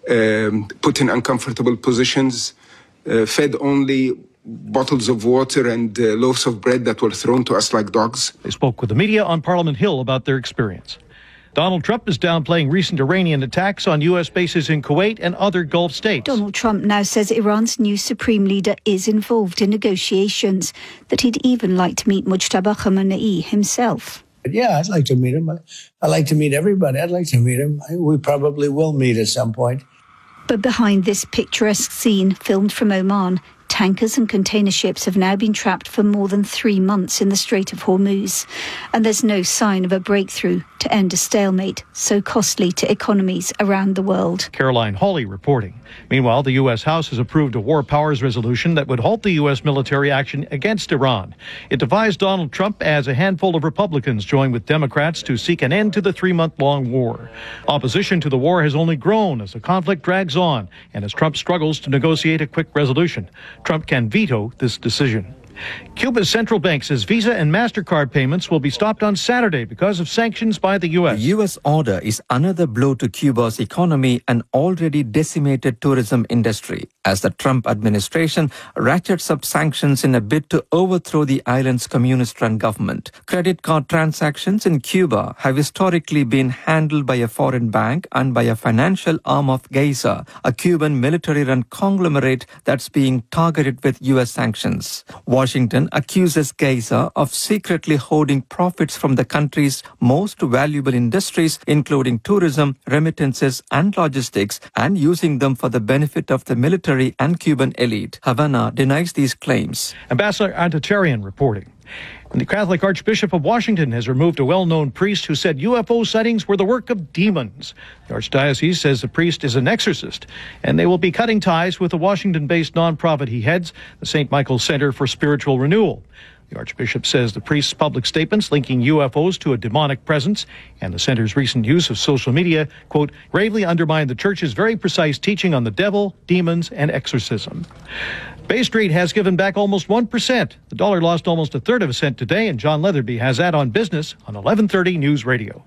S20: um, put in uncomfortable positions, uh, fed only bottles of water and uh, loaves of bread that were thrown to us like dogs.
S17: They spoke with the media on Parliament Hill about their experience. Donald Trump is downplaying recent Iranian attacks on U S bases in Kuwait and other Gulf states.
S3: Donald Trump now says Iran's new supreme leader is involved in negotiations, that he'd even like to meet Mujtaba Khamenei himself.
S5: Yeah, I'd like to meet him. I'd like to meet everybody. I'd like to meet him. We probably will meet at some point.
S3: But behind this picturesque scene, filmed from Oman, tankers and container ships have now been trapped for more than three months in the Strait of Hormuz. And there's no sign of a breakthrough to end a stalemate so costly to economies around the world.
S17: Caroline Hawley reporting. Meanwhile, the U S House has approved a war powers resolution that would halt the U S military action against Iran. It divides Donald Trump as a handful of Republicans join with Democrats to seek an end to the three-month-long war. Opposition to the war has only grown as the conflict drags on and as Trump struggles to negotiate a quick resolution. Trump can veto this decision. Cuba's central bank says Visa and MasterCard payments will be stopped on Saturday because of sanctions by the U S.
S7: The U S order is another blow to Cuba's economy and already decimated tourism industry as the Trump administration ratchets up sanctions in a bid to overthrow the island's communist-run government. Credit card transactions in Cuba have historically been handled by a foreign bank and by a financial arm of Geisa, a Cuban military-run conglomerate that's being targeted with U S sanctions. Washington accuses Geisa of secretly hoarding profits from the country's most valuable industries, including tourism, remittances, and logistics, and using them for the benefit of the military and Cuban elite. Havana denies these claims.
S17: Ambassador Antatarian reporting. And the Catholic Archbishop of Washington has removed a well-known priest who said U F O sightings were the work of demons. The Archdiocese says the priest is an exorcist, and they will be cutting ties with the Washington-based nonprofit he heads, the Saint Michael Center for Spiritual Renewal. The Archbishop says the priest's public statements linking U F Os to a demonic presence and the center's recent use of social media, quote, gravely undermine the church's very precise teaching on the devil, demons, and exorcism. Bay Street has given back almost one percent. The dollar lost almost a third of a cent today, and John Leatherby has that on Business on eleven thirty News Radio.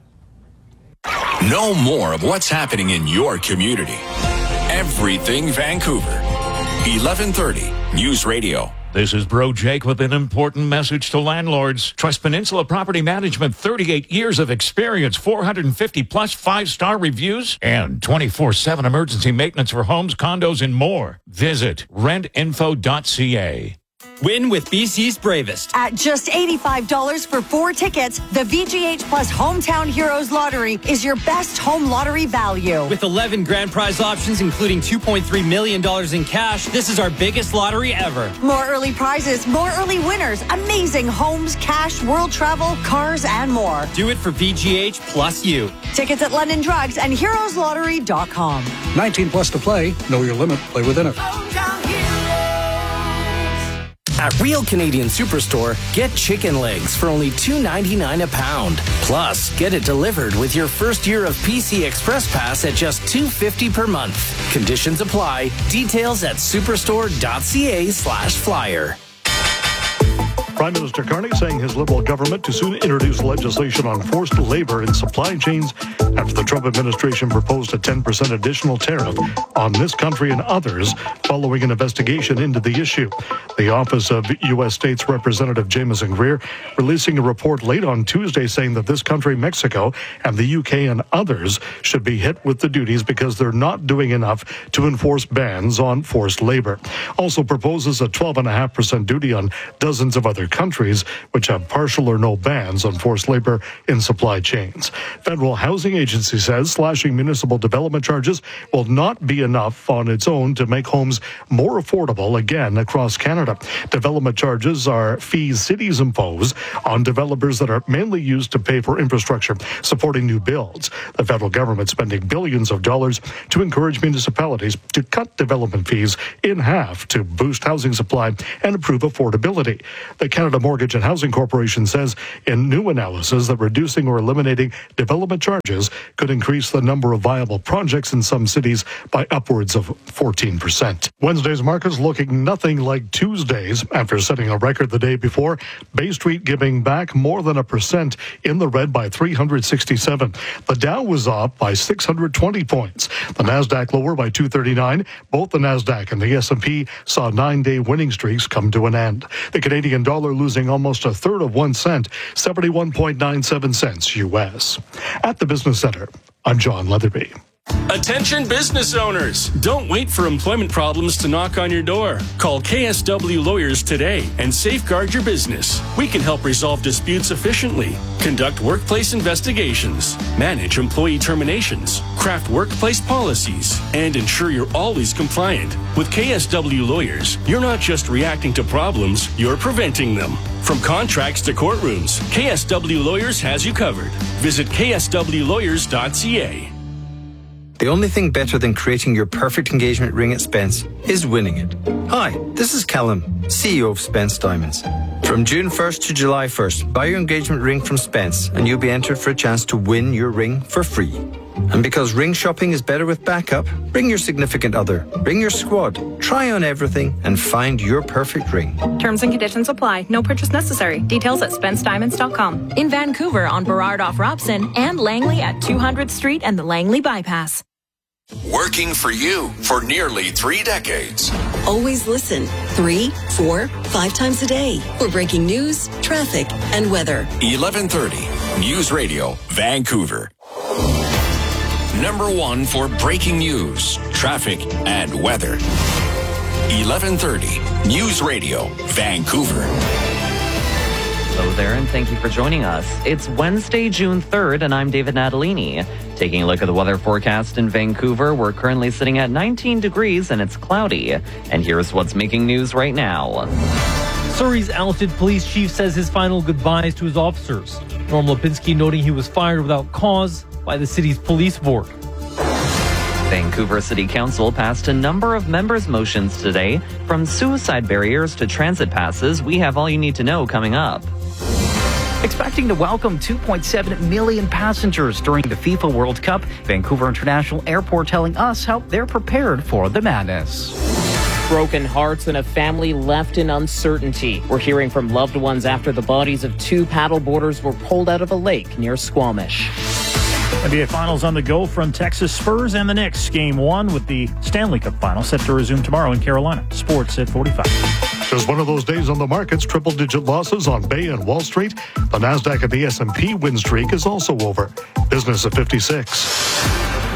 S4: Know more of what's happening in your community. Everything Vancouver. eleven thirty News Radio.
S8: This is Bro Jake with an important message to landlords. Trust Peninsula Property Management, thirty-eight years of experience, four hundred fifty plus five-star reviews, and twenty-four seven emergency maintenance for homes, condos, and more. Visit rent info dot c a.
S1: Win with B C's bravest.
S2: At just eighty-five dollars for four tickets, the V G H Plus Hometown Heroes Lottery is your best home lottery value.
S1: With eleven grand prize options, including two point three million dollars in cash, this is our biggest lottery ever.
S2: More early prizes, more early winners, amazing homes, cash, world travel, cars, and more.
S1: Do it for V G H plus you.
S2: Tickets at London Drugs and heroes lottery dot com.
S10: nineteen plus to play. Know your limit. Play within it.
S30: At Real Canadian Superstore, get chicken legs for only two ninety-nine a pound. Plus, get it delivered with your first year of P C Express Pass at just two fifty per month. Conditions apply. Details at superstore.ca slash flyer.
S12: Prime Minister Carney saying his Liberal government to soon introduce legislation on forced labor in supply chains after the Trump administration proposed a ten percent additional tariff on this country and others following an investigation into the issue. The Office of U S States Representative Jameson Greer releasing a report late on Tuesday saying that this country, Mexico, and the U K and others should be hit with the duties because they're not doing enough to enforce bans on forced labor. Also proposes a twelve point five percent duty on dozens of other countries which have partial or no bans on forced labor in supply chains. Federal Housing Agency says slashing municipal development charges will not be enough on its own to make homes more affordable again across Canada. Development charges are fees cities impose on developers that are mainly used to pay for infrastructure supporting new builds. The federal government spending billions of dollars to encourage municipalities to cut development fees in half to boost housing supply and improve affordability. The Canada Mortgage and Housing Corporation says in new analysis that reducing or eliminating development charges could increase the number of viable projects in some cities by upwards of fourteen percent. Wednesday's markets looking nothing like Tuesday's after setting a record the day before. Bay Street giving back more than a percent in the red by three hundred sixty-seven. The Dow was up by six hundred twenty points. The Nasdaq lower by two thirty-nine. Both the Nasdaq and the S and P saw nine-day winning streaks come to an end. The Canadian dollar losing almost a third of one cent, seventy-one point nine seven cents U S. At the Business Center, I'm John Leatherby.
S23: Attention business owners. Don't wait for employment problems to knock on your door. Call K S W Lawyers today and safeguard your business. We can help resolve disputes efficiently, conduct workplace investigations, manage employee terminations, craft workplace policies, and ensure you're always compliant. With K S W Lawyers, you're not just reacting to problems, you're preventing them. From contracts to courtrooms, K S W Lawyers has you covered. Visit K S W lawyers dot C A.
S7: The only thing better than creating your perfect engagement ring at Spence is winning it. Hi, this is Callum, C E O of Spence Diamonds. From June first to July first, buy your engagement ring from Spence and you'll be entered for a chance to win your ring for free. And because ring shopping is better with backup, bring your significant other, bring your squad, try on everything and find your perfect ring.
S13: Terms and conditions apply. No purchase necessary. Details at spence diamonds dot com. In Vancouver on Burrard off Robson and Langley at two hundredth Street and the Langley Bypass.
S4: Working for you for nearly three decades.
S24: Always listen three, four, five times a day for breaking news, traffic, and weather.
S4: eleven thirty News Radio, Vancouver. Number one for breaking news, traffic, and weather. eleven thirty News Radio, Vancouver.
S25: Hello there, and thank you for joining us. It's Wednesday, June third, and I'm David Natalini. Taking a look at the weather forecast in Vancouver, we're currently sitting at nineteen degrees and it's cloudy. And here's what's making news right now.
S26: Surrey's ousted police chief says his final goodbyes to his officers. Norm Lipinski noting he was fired without cause by the city's police board.
S25: Vancouver City Council passed a number of members' motions today. From suicide barriers to transit passes, we have all you need to know coming up.
S27: Expecting to welcome two point seven million passengers during the FIFA World Cup, Vancouver International Airport telling us how they're prepared for the madness.
S29: Broken hearts and a family left in uncertainty. We're hearing from loved ones after the bodies of two paddleboarders were pulled out of a lake near Squamish.
S11: N B A Finals on the go from Texas Spurs and the Knicks. Game one with the Stanley Cup Final set to resume tomorrow in Carolina. Sports at forty-five.
S12: Just one of those days on the markets, triple-digit losses on Bay and Wall Street. The Nasdaq and the S and P win streak is also over. Business at fifty-six.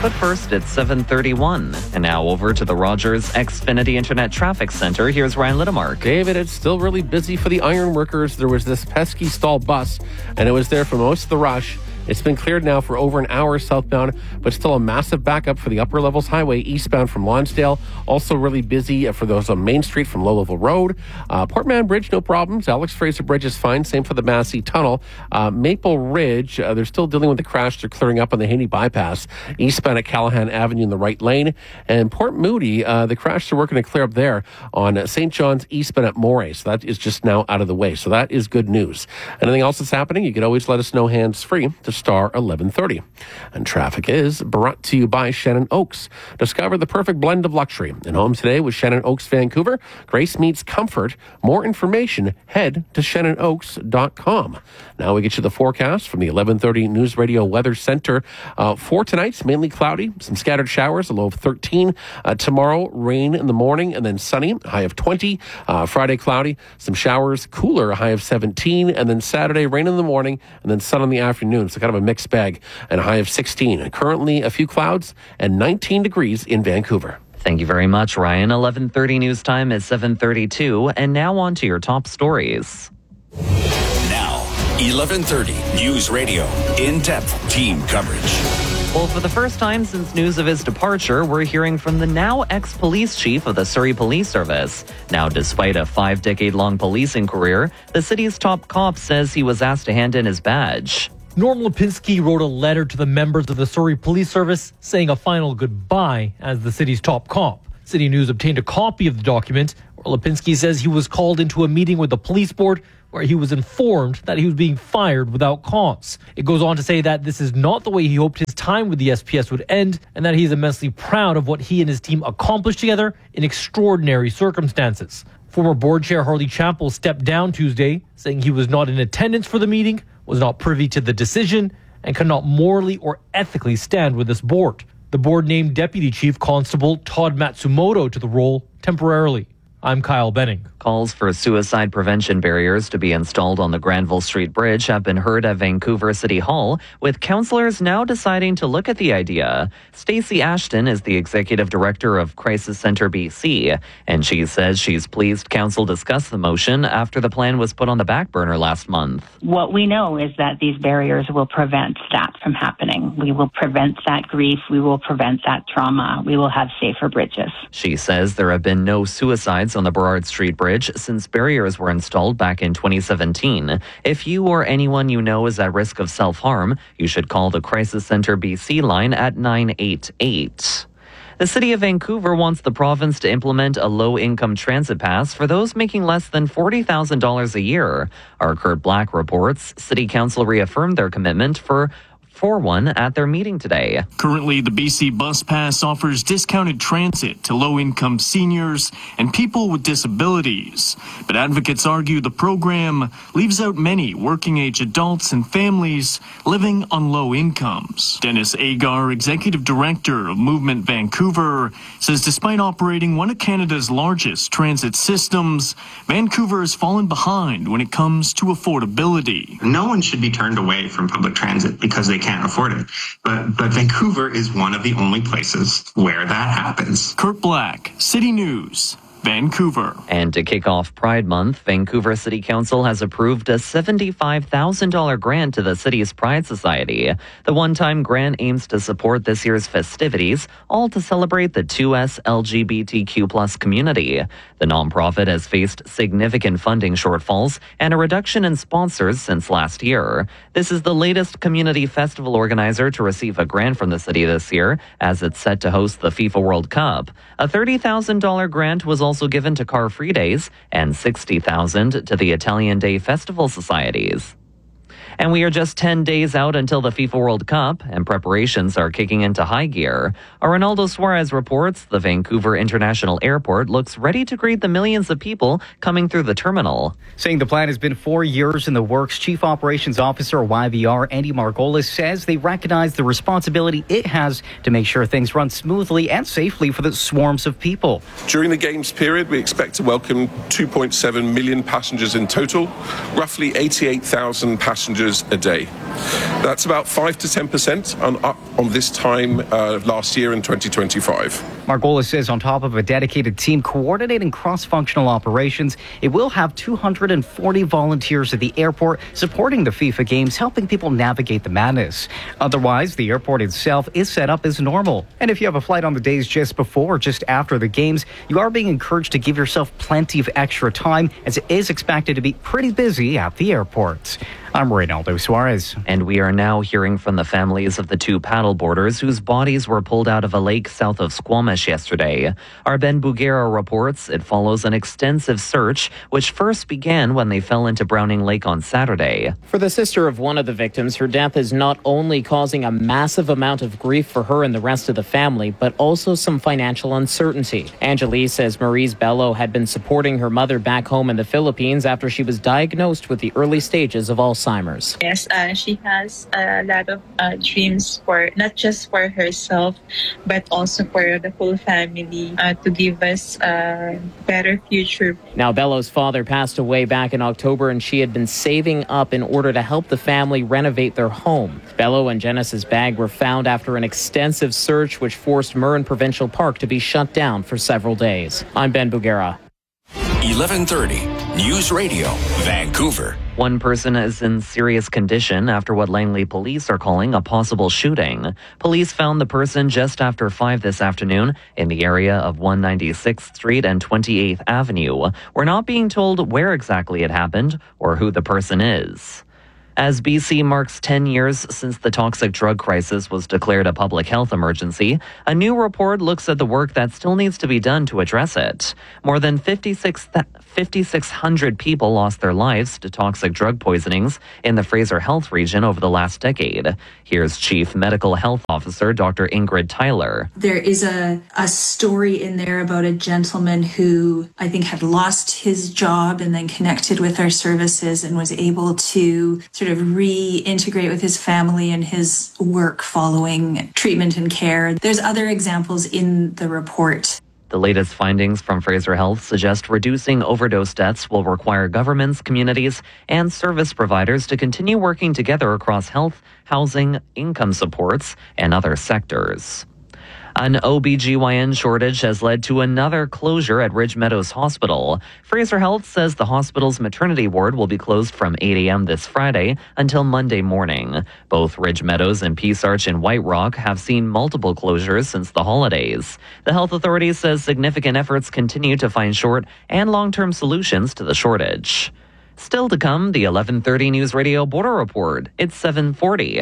S25: But first, it's seven thirty-one. And now over to the Rogers Xfinity Internet Traffic Center. Here's Ryan Littemark.
S6: David, it's still really busy for the iron workers. There was this pesky stall bus, and it was there for most of the rush. It's been cleared now for over an hour southbound, but still a massive backup for the upper levels highway eastbound from Lonsdale. Also really busy for those on Main Street from Low Level Road. Uh, Port Mann Bridge, no problems. Alex Fraser Bridge is fine. Same for the Massey Tunnel. Uh, Maple Ridge, uh, they're still dealing with the crash. They're clearing up on the Haney Bypass, eastbound at Callahan Avenue in the right lane. And Port Moody, uh, the crash they're working to clear up there on Saint John's eastbound at Moray. So that is just now out of the way. So that is good news. Anything else that's happening, you can always let us know hands-free to star eleven thirty. And traffic is brought to you by Shannon Oaks. Discover the perfect blend of luxury in homes today with Shannon Oaks Vancouver. Grace meets comfort. More information, head to shannon oaks dot com. Now we get you the forecast from the eleven thirty News Radio Weather Center. Uh, for tonight's mainly cloudy, some scattered showers, a low of thirteen. Uh, tomorrow, rain in the morning and then sunny, a high of twenty. Uh, Friday, cloudy, some showers, cooler, a high of seventeen. And then Saturday, rain in the morning and then sun in the afternoon. So kind of a mixed bag and a high of sixteen. And currently, a few clouds and nineteen degrees in Vancouver.
S25: Thank you very much, Ryan. eleven thirty news time is seven thirty-two. And now on to your top stories.
S4: Now, eleven thirty News Radio. In-depth team coverage.
S25: Well, for the first time since news of his departure, we're hearing from the now ex-police chief of the Surrey Police Service. Now, despite a five-decade-long policing career, the city's top cop says he was asked to hand in his badge.
S26: Norm Lipinski wrote a letter to the members of the Surrey Police Service saying a final goodbye as the city's top cop. City News obtained a copy of the document where Lipinski says he was called into a meeting with the police board where he was informed that he was being fired without cause. It goes on to say that this is not the way he hoped his time with the S P S would end and that he is immensely proud of what he and his team accomplished together in extraordinary circumstances. Former board chair Harley Chappell stepped down Tuesday, saying he was not in attendance for the meeting, was not privy to the decision, and cannot morally or ethically stand with this board. The board named Deputy Chief Constable Todd Matsumoto to the role temporarily. I'm Kyle Benning.
S25: Calls for suicide prevention barriers to be installed on the Granville Street Bridge have been heard at Vancouver City Hall, with councillors now deciding to look at the idea. Stacey Ashton is the executive director of Crisis Centre B C, and she says she's pleased council discussed the motion after the plan was put on the back burner last month.
S9: What we know is that these barriers will prevent that from happening. We will prevent that grief. We will prevent that trauma. We will have safer bridges.
S25: She says there have been no suicides on the Burrard Street Bridge since barriers were installed back in twenty seventeen. If you or anyone you know is at risk of self-harm, you should call the Crisis Centre B C line at nine eight eight. The City of Vancouver wants the province to implement a low-income transit pass for those making less than forty thousand dollars a year. Our Kurt Black reports City Council reaffirmed their commitment for for one at their meeting today.
S14: Currently, the B C Bus Pass offers discounted transit to low-income seniors and people with disabilities. But advocates argue the program leaves out many working-age adults and families living on low incomes. Dennis Agar, Executive Director of Movement Vancouver, says despite operating one of Canada's largest transit systems, Vancouver has fallen behind when it comes to affordability.
S15: No one should be turned away from public transit because they can't afford it. But but Vancouver is one of the only places where that happens.
S14: Kurt Black, City News, Vancouver.
S25: And to kick off Pride Month, Vancouver City Council has approved a seventy-five thousand dollars grant to the city's Pride Society. The one-time grant aims to support this year's festivities, all to celebrate the two S L G B T Q plus community. The nonprofit has faced significant funding shortfalls and a reduction in sponsors since last year. This is the latest community festival organizer to receive a grant from the city this year, as it's set to host the FIFA World Cup. A thirty thousand dollars grant was also also given to Car Free Days and sixty thousand dollars to the Italian Day Festival Societies. And we are just ten days out until the FIFA World Cup, and preparations are kicking into high gear. Arnaldo Suarez reports the Vancouver International Airport looks ready to greet the millions of people coming through the terminal.
S27: Saying the plan has been four years in the works, Chief Operations Officer Y V R Andy Margolis says they recognize the responsibility it has to make sure things run smoothly and safely for the swarms of people.
S16: During the Games period, we expect to welcome two point seven million passengers in total, roughly eighty-eight thousand passengers passengers a day. That's about five to ten percent on up on this time uh, last year in twenty twenty-five.
S27: Margolis says on top of a dedicated team coordinating cross-functional operations, it will have two hundred forty volunteers at the airport supporting the FIFA games, helping people navigate the madness. Otherwise, the airport itself is set up as normal. And if you have a flight on the days just before or just after the games, you are being encouraged to give yourself plenty of extra time, as it is expected to be pretty busy at the airport. I'm Reynaldo Suarez.
S25: And we are now hearing from the families of the two paddleboarders whose bodies were pulled out of a lake south of Squamish yesterday. Our Ben Bugera reports it follows an extensive search, which first began when they fell into Browning Lake on Saturday.
S29: For the sister of one of the victims, her death is not only causing a massive amount of grief for her and the rest of the family, but also some financial uncertainty. Angelique says Maurice Bello had been supporting her mother back home in the Philippines after she was diagnosed with the early stages of Alzheimer's. Alzheimer's.
S3: Yes, uh, she has a lot of uh, dreams for not just for herself, but also for the whole family uh, to give us a better future.
S29: Now, Bello's father passed away back in October, and she had been saving up in order to help the family renovate their home. Bello and Genesis' bag were found after an extensive search, which forced Murren Provincial Park to be shut down for several days. I'm Ben Bugera.
S4: eleven thirty News Radio, Vancouver.
S25: One person is in serious condition after what Langley police are calling a possible shooting. Police found the person just after five this afternoon in the area of one ninety-sixth Street and twenty-eighth Avenue. We're not being told where exactly it happened or who the person is. As B C marks ten years since the toxic drug crisis was declared a public health emergency, a new report looks at the work that still needs to be done to address it. More than fifty-six hundred people lost their lives to toxic drug poisonings in the Fraser Health region over the last decade. Here's Chief Medical Health Officer Doctor Ingrid Tyler.
S5: There is a, a story in there about a gentleman who I think had lost his job and then connected with our services and was able to sort of reintegrate with his family and his work following treatment and care. There's other examples in the report.
S25: The latest findings from Fraser Health suggest reducing overdose deaths will require governments, communities, and service providers to continue working together across health, housing, income supports, and other sectors. An O B G Y N shortage has led to another closure at Ridge Meadows Hospital. Fraser Health says the hospital's maternity ward will be closed from eight a.m. this Friday until Monday morning. Both Ridge Meadows and Peace Arch in White Rock have seen multiple closures since the holidays. The health authority says significant efforts continue to find short and long-term solutions to the shortage. Still to come, the eleven thirty News Radio Border Report. It's seven forty.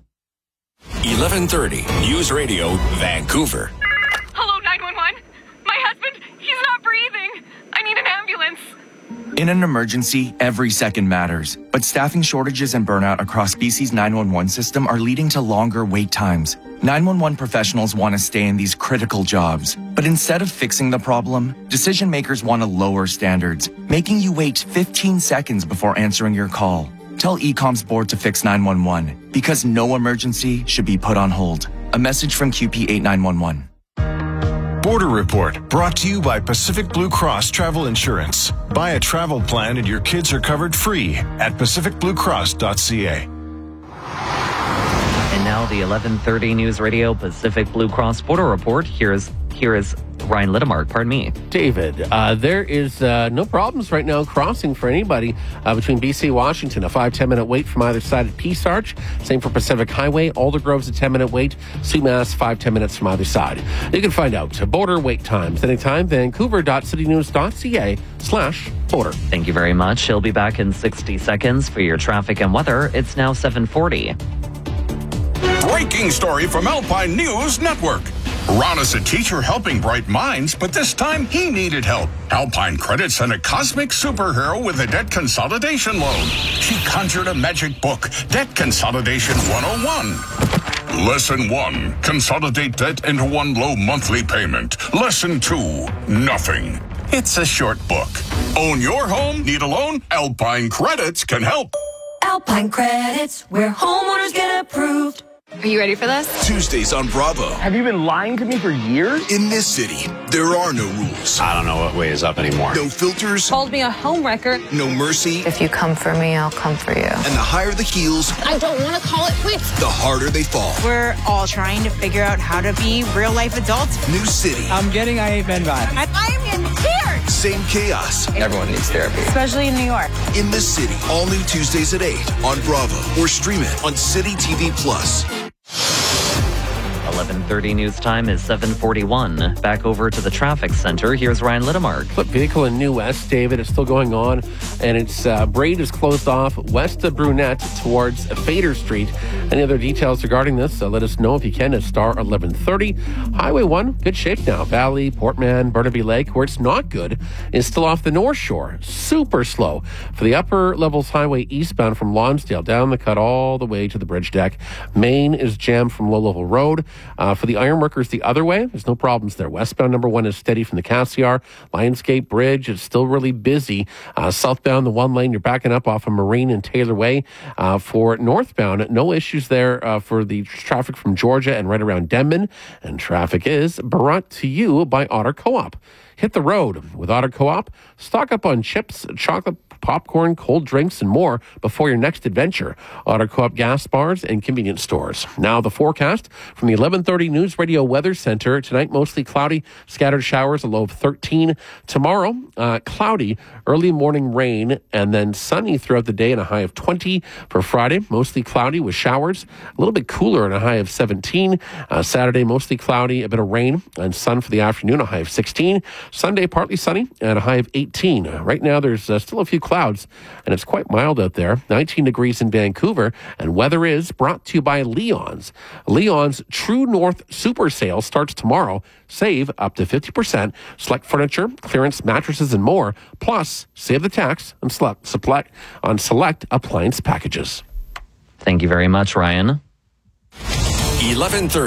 S4: eleven thirty News Radio, Vancouver.
S8: Hello, nine one one. My husband, he's not breathing. I need an ambulance.
S17: In an emergency, every second matters. But staffing shortages and burnout across B C's nine one one system are leading to longer wait times. nine one one professionals want to stay in these critical jobs. But instead of fixing the problem, decision makers want to lower standards, making you wait fifteen seconds before answering your call. Tell E COM's board to fix nine one one, because no emergency should be put on hold. A message from Q P eight nine one one.
S18: Border Report, brought to you by Pacific Blue Cross Travel Insurance. Buy a travel plan and your kids are covered free at pacific blue cross dot c a.
S25: And now the eleven thirty News Radio Pacific Blue Cross Border Report. Here is, here is Ryan Littemark, pardon me.
S6: David, uh, there is uh, no problems right now crossing for anybody uh, between B C Washington. A five, ten minute wait from either side at Peace Arch. Same for Pacific Highway. Alder Grove's a ten minute wait. Sumas, five, ten minutes from either side. You can find out border wait times anytime. Vancouver dot city news dot c a slash border.
S25: Thank you very much. He'll be back in sixty seconds for your traffic and weather. It's now seven forty.
S19: Breaking story from Alpine News Network. Ron is a teacher helping bright minds, but this time he needed help. Alpine Credit sent a cosmic superhero with a debt consolidation loan. She conjured a magic book, Debt Consolidation one oh one. Lesson one, consolidate debt into one low monthly payment. Lesson two, nothing. It's a short book. Own your home? Need a loan? Alpine Credits can help.
S20: Alpine Credits, where homeowners get approved.
S8: Are you ready for this?
S1: Tuesdays on Bravo.
S2: Have you been lying to me for years?
S1: In this city, there are no rules.
S2: I don't know what way is up anymore.
S1: No filters.
S8: Called me a homewrecker.
S1: No mercy.
S8: If you come for me, I'll come for you.
S1: And the higher the heels,
S8: I don't want to call it quits.
S1: the harder they fall.
S7: We're all trying to figure out how to be real life adults.
S1: New city.
S2: I'm getting I Hate Men vibes.
S7: I'm in tears.
S1: Same chaos.
S2: Everyone needs therapy.
S7: Especially in New York.
S1: In the City. All new Tuesdays at eight on Bravo or stream it on City T V Plus.
S25: eleven thirty news time is seven forty-one. Back over to the traffic center. Here's Ryan Littemark.
S6: Flip vehicle in New West, David, is still going on, and its uh, Braid is closed off west of Brunette towards Fader Street. Any other details regarding this, uh, let us know if you can at star eleven thirty. Highway one, good shape now. Valley, Portman, Burnaby Lake. Where it's not good is still off the North Shore. Super slow. For the upper levels highway eastbound from Lonsdale, down the cut all the way to the bridge deck. Main is jammed from Low Level Road. Uh, for the ironworkers the other way, there's no problems there. Westbound number one is steady from the Cassiar. Lionsgate Bridge is still really busy. Uh, southbound, the one lane, you're backing up off of Marine and Taylor Way. Uh, for northbound, no issues there uh, for the traffic from Georgia and right around Denman. And traffic is brought to you by Otter Co-op. Hit the road with Otter Co-op. Stock up on chips, chocolate, popcorn, cold drinks, and more before your next adventure. Otter Co-op gas bars and convenience stores. Now the forecast from the eleven thirty News Radio Weather Center. Tonight, mostly cloudy, scattered showers, a low of thirteen. Tomorrow, uh, cloudy, early morning rain, and then sunny throughout the day and a high of twenty. For Friday, mostly cloudy with showers, a little bit cooler and a high of seventeen. Uh, Saturday, mostly cloudy, a bit of rain, and sun for the afternoon, a high of sixteen. Sunday, partly sunny and a high of eighteen. Uh, right now, there's uh, still a few clouds, and it's quite mild out there. nineteen degrees in Vancouver, and weather is brought to you by Leon's. Leon's True North Super Sale starts tomorrow. Save up to fifty percent. Select furniture, clearance mattresses, and more. Plus, save the tax on select, select, on select appliance packages.
S25: Thank you very much, Ryan.
S4: eleven thirty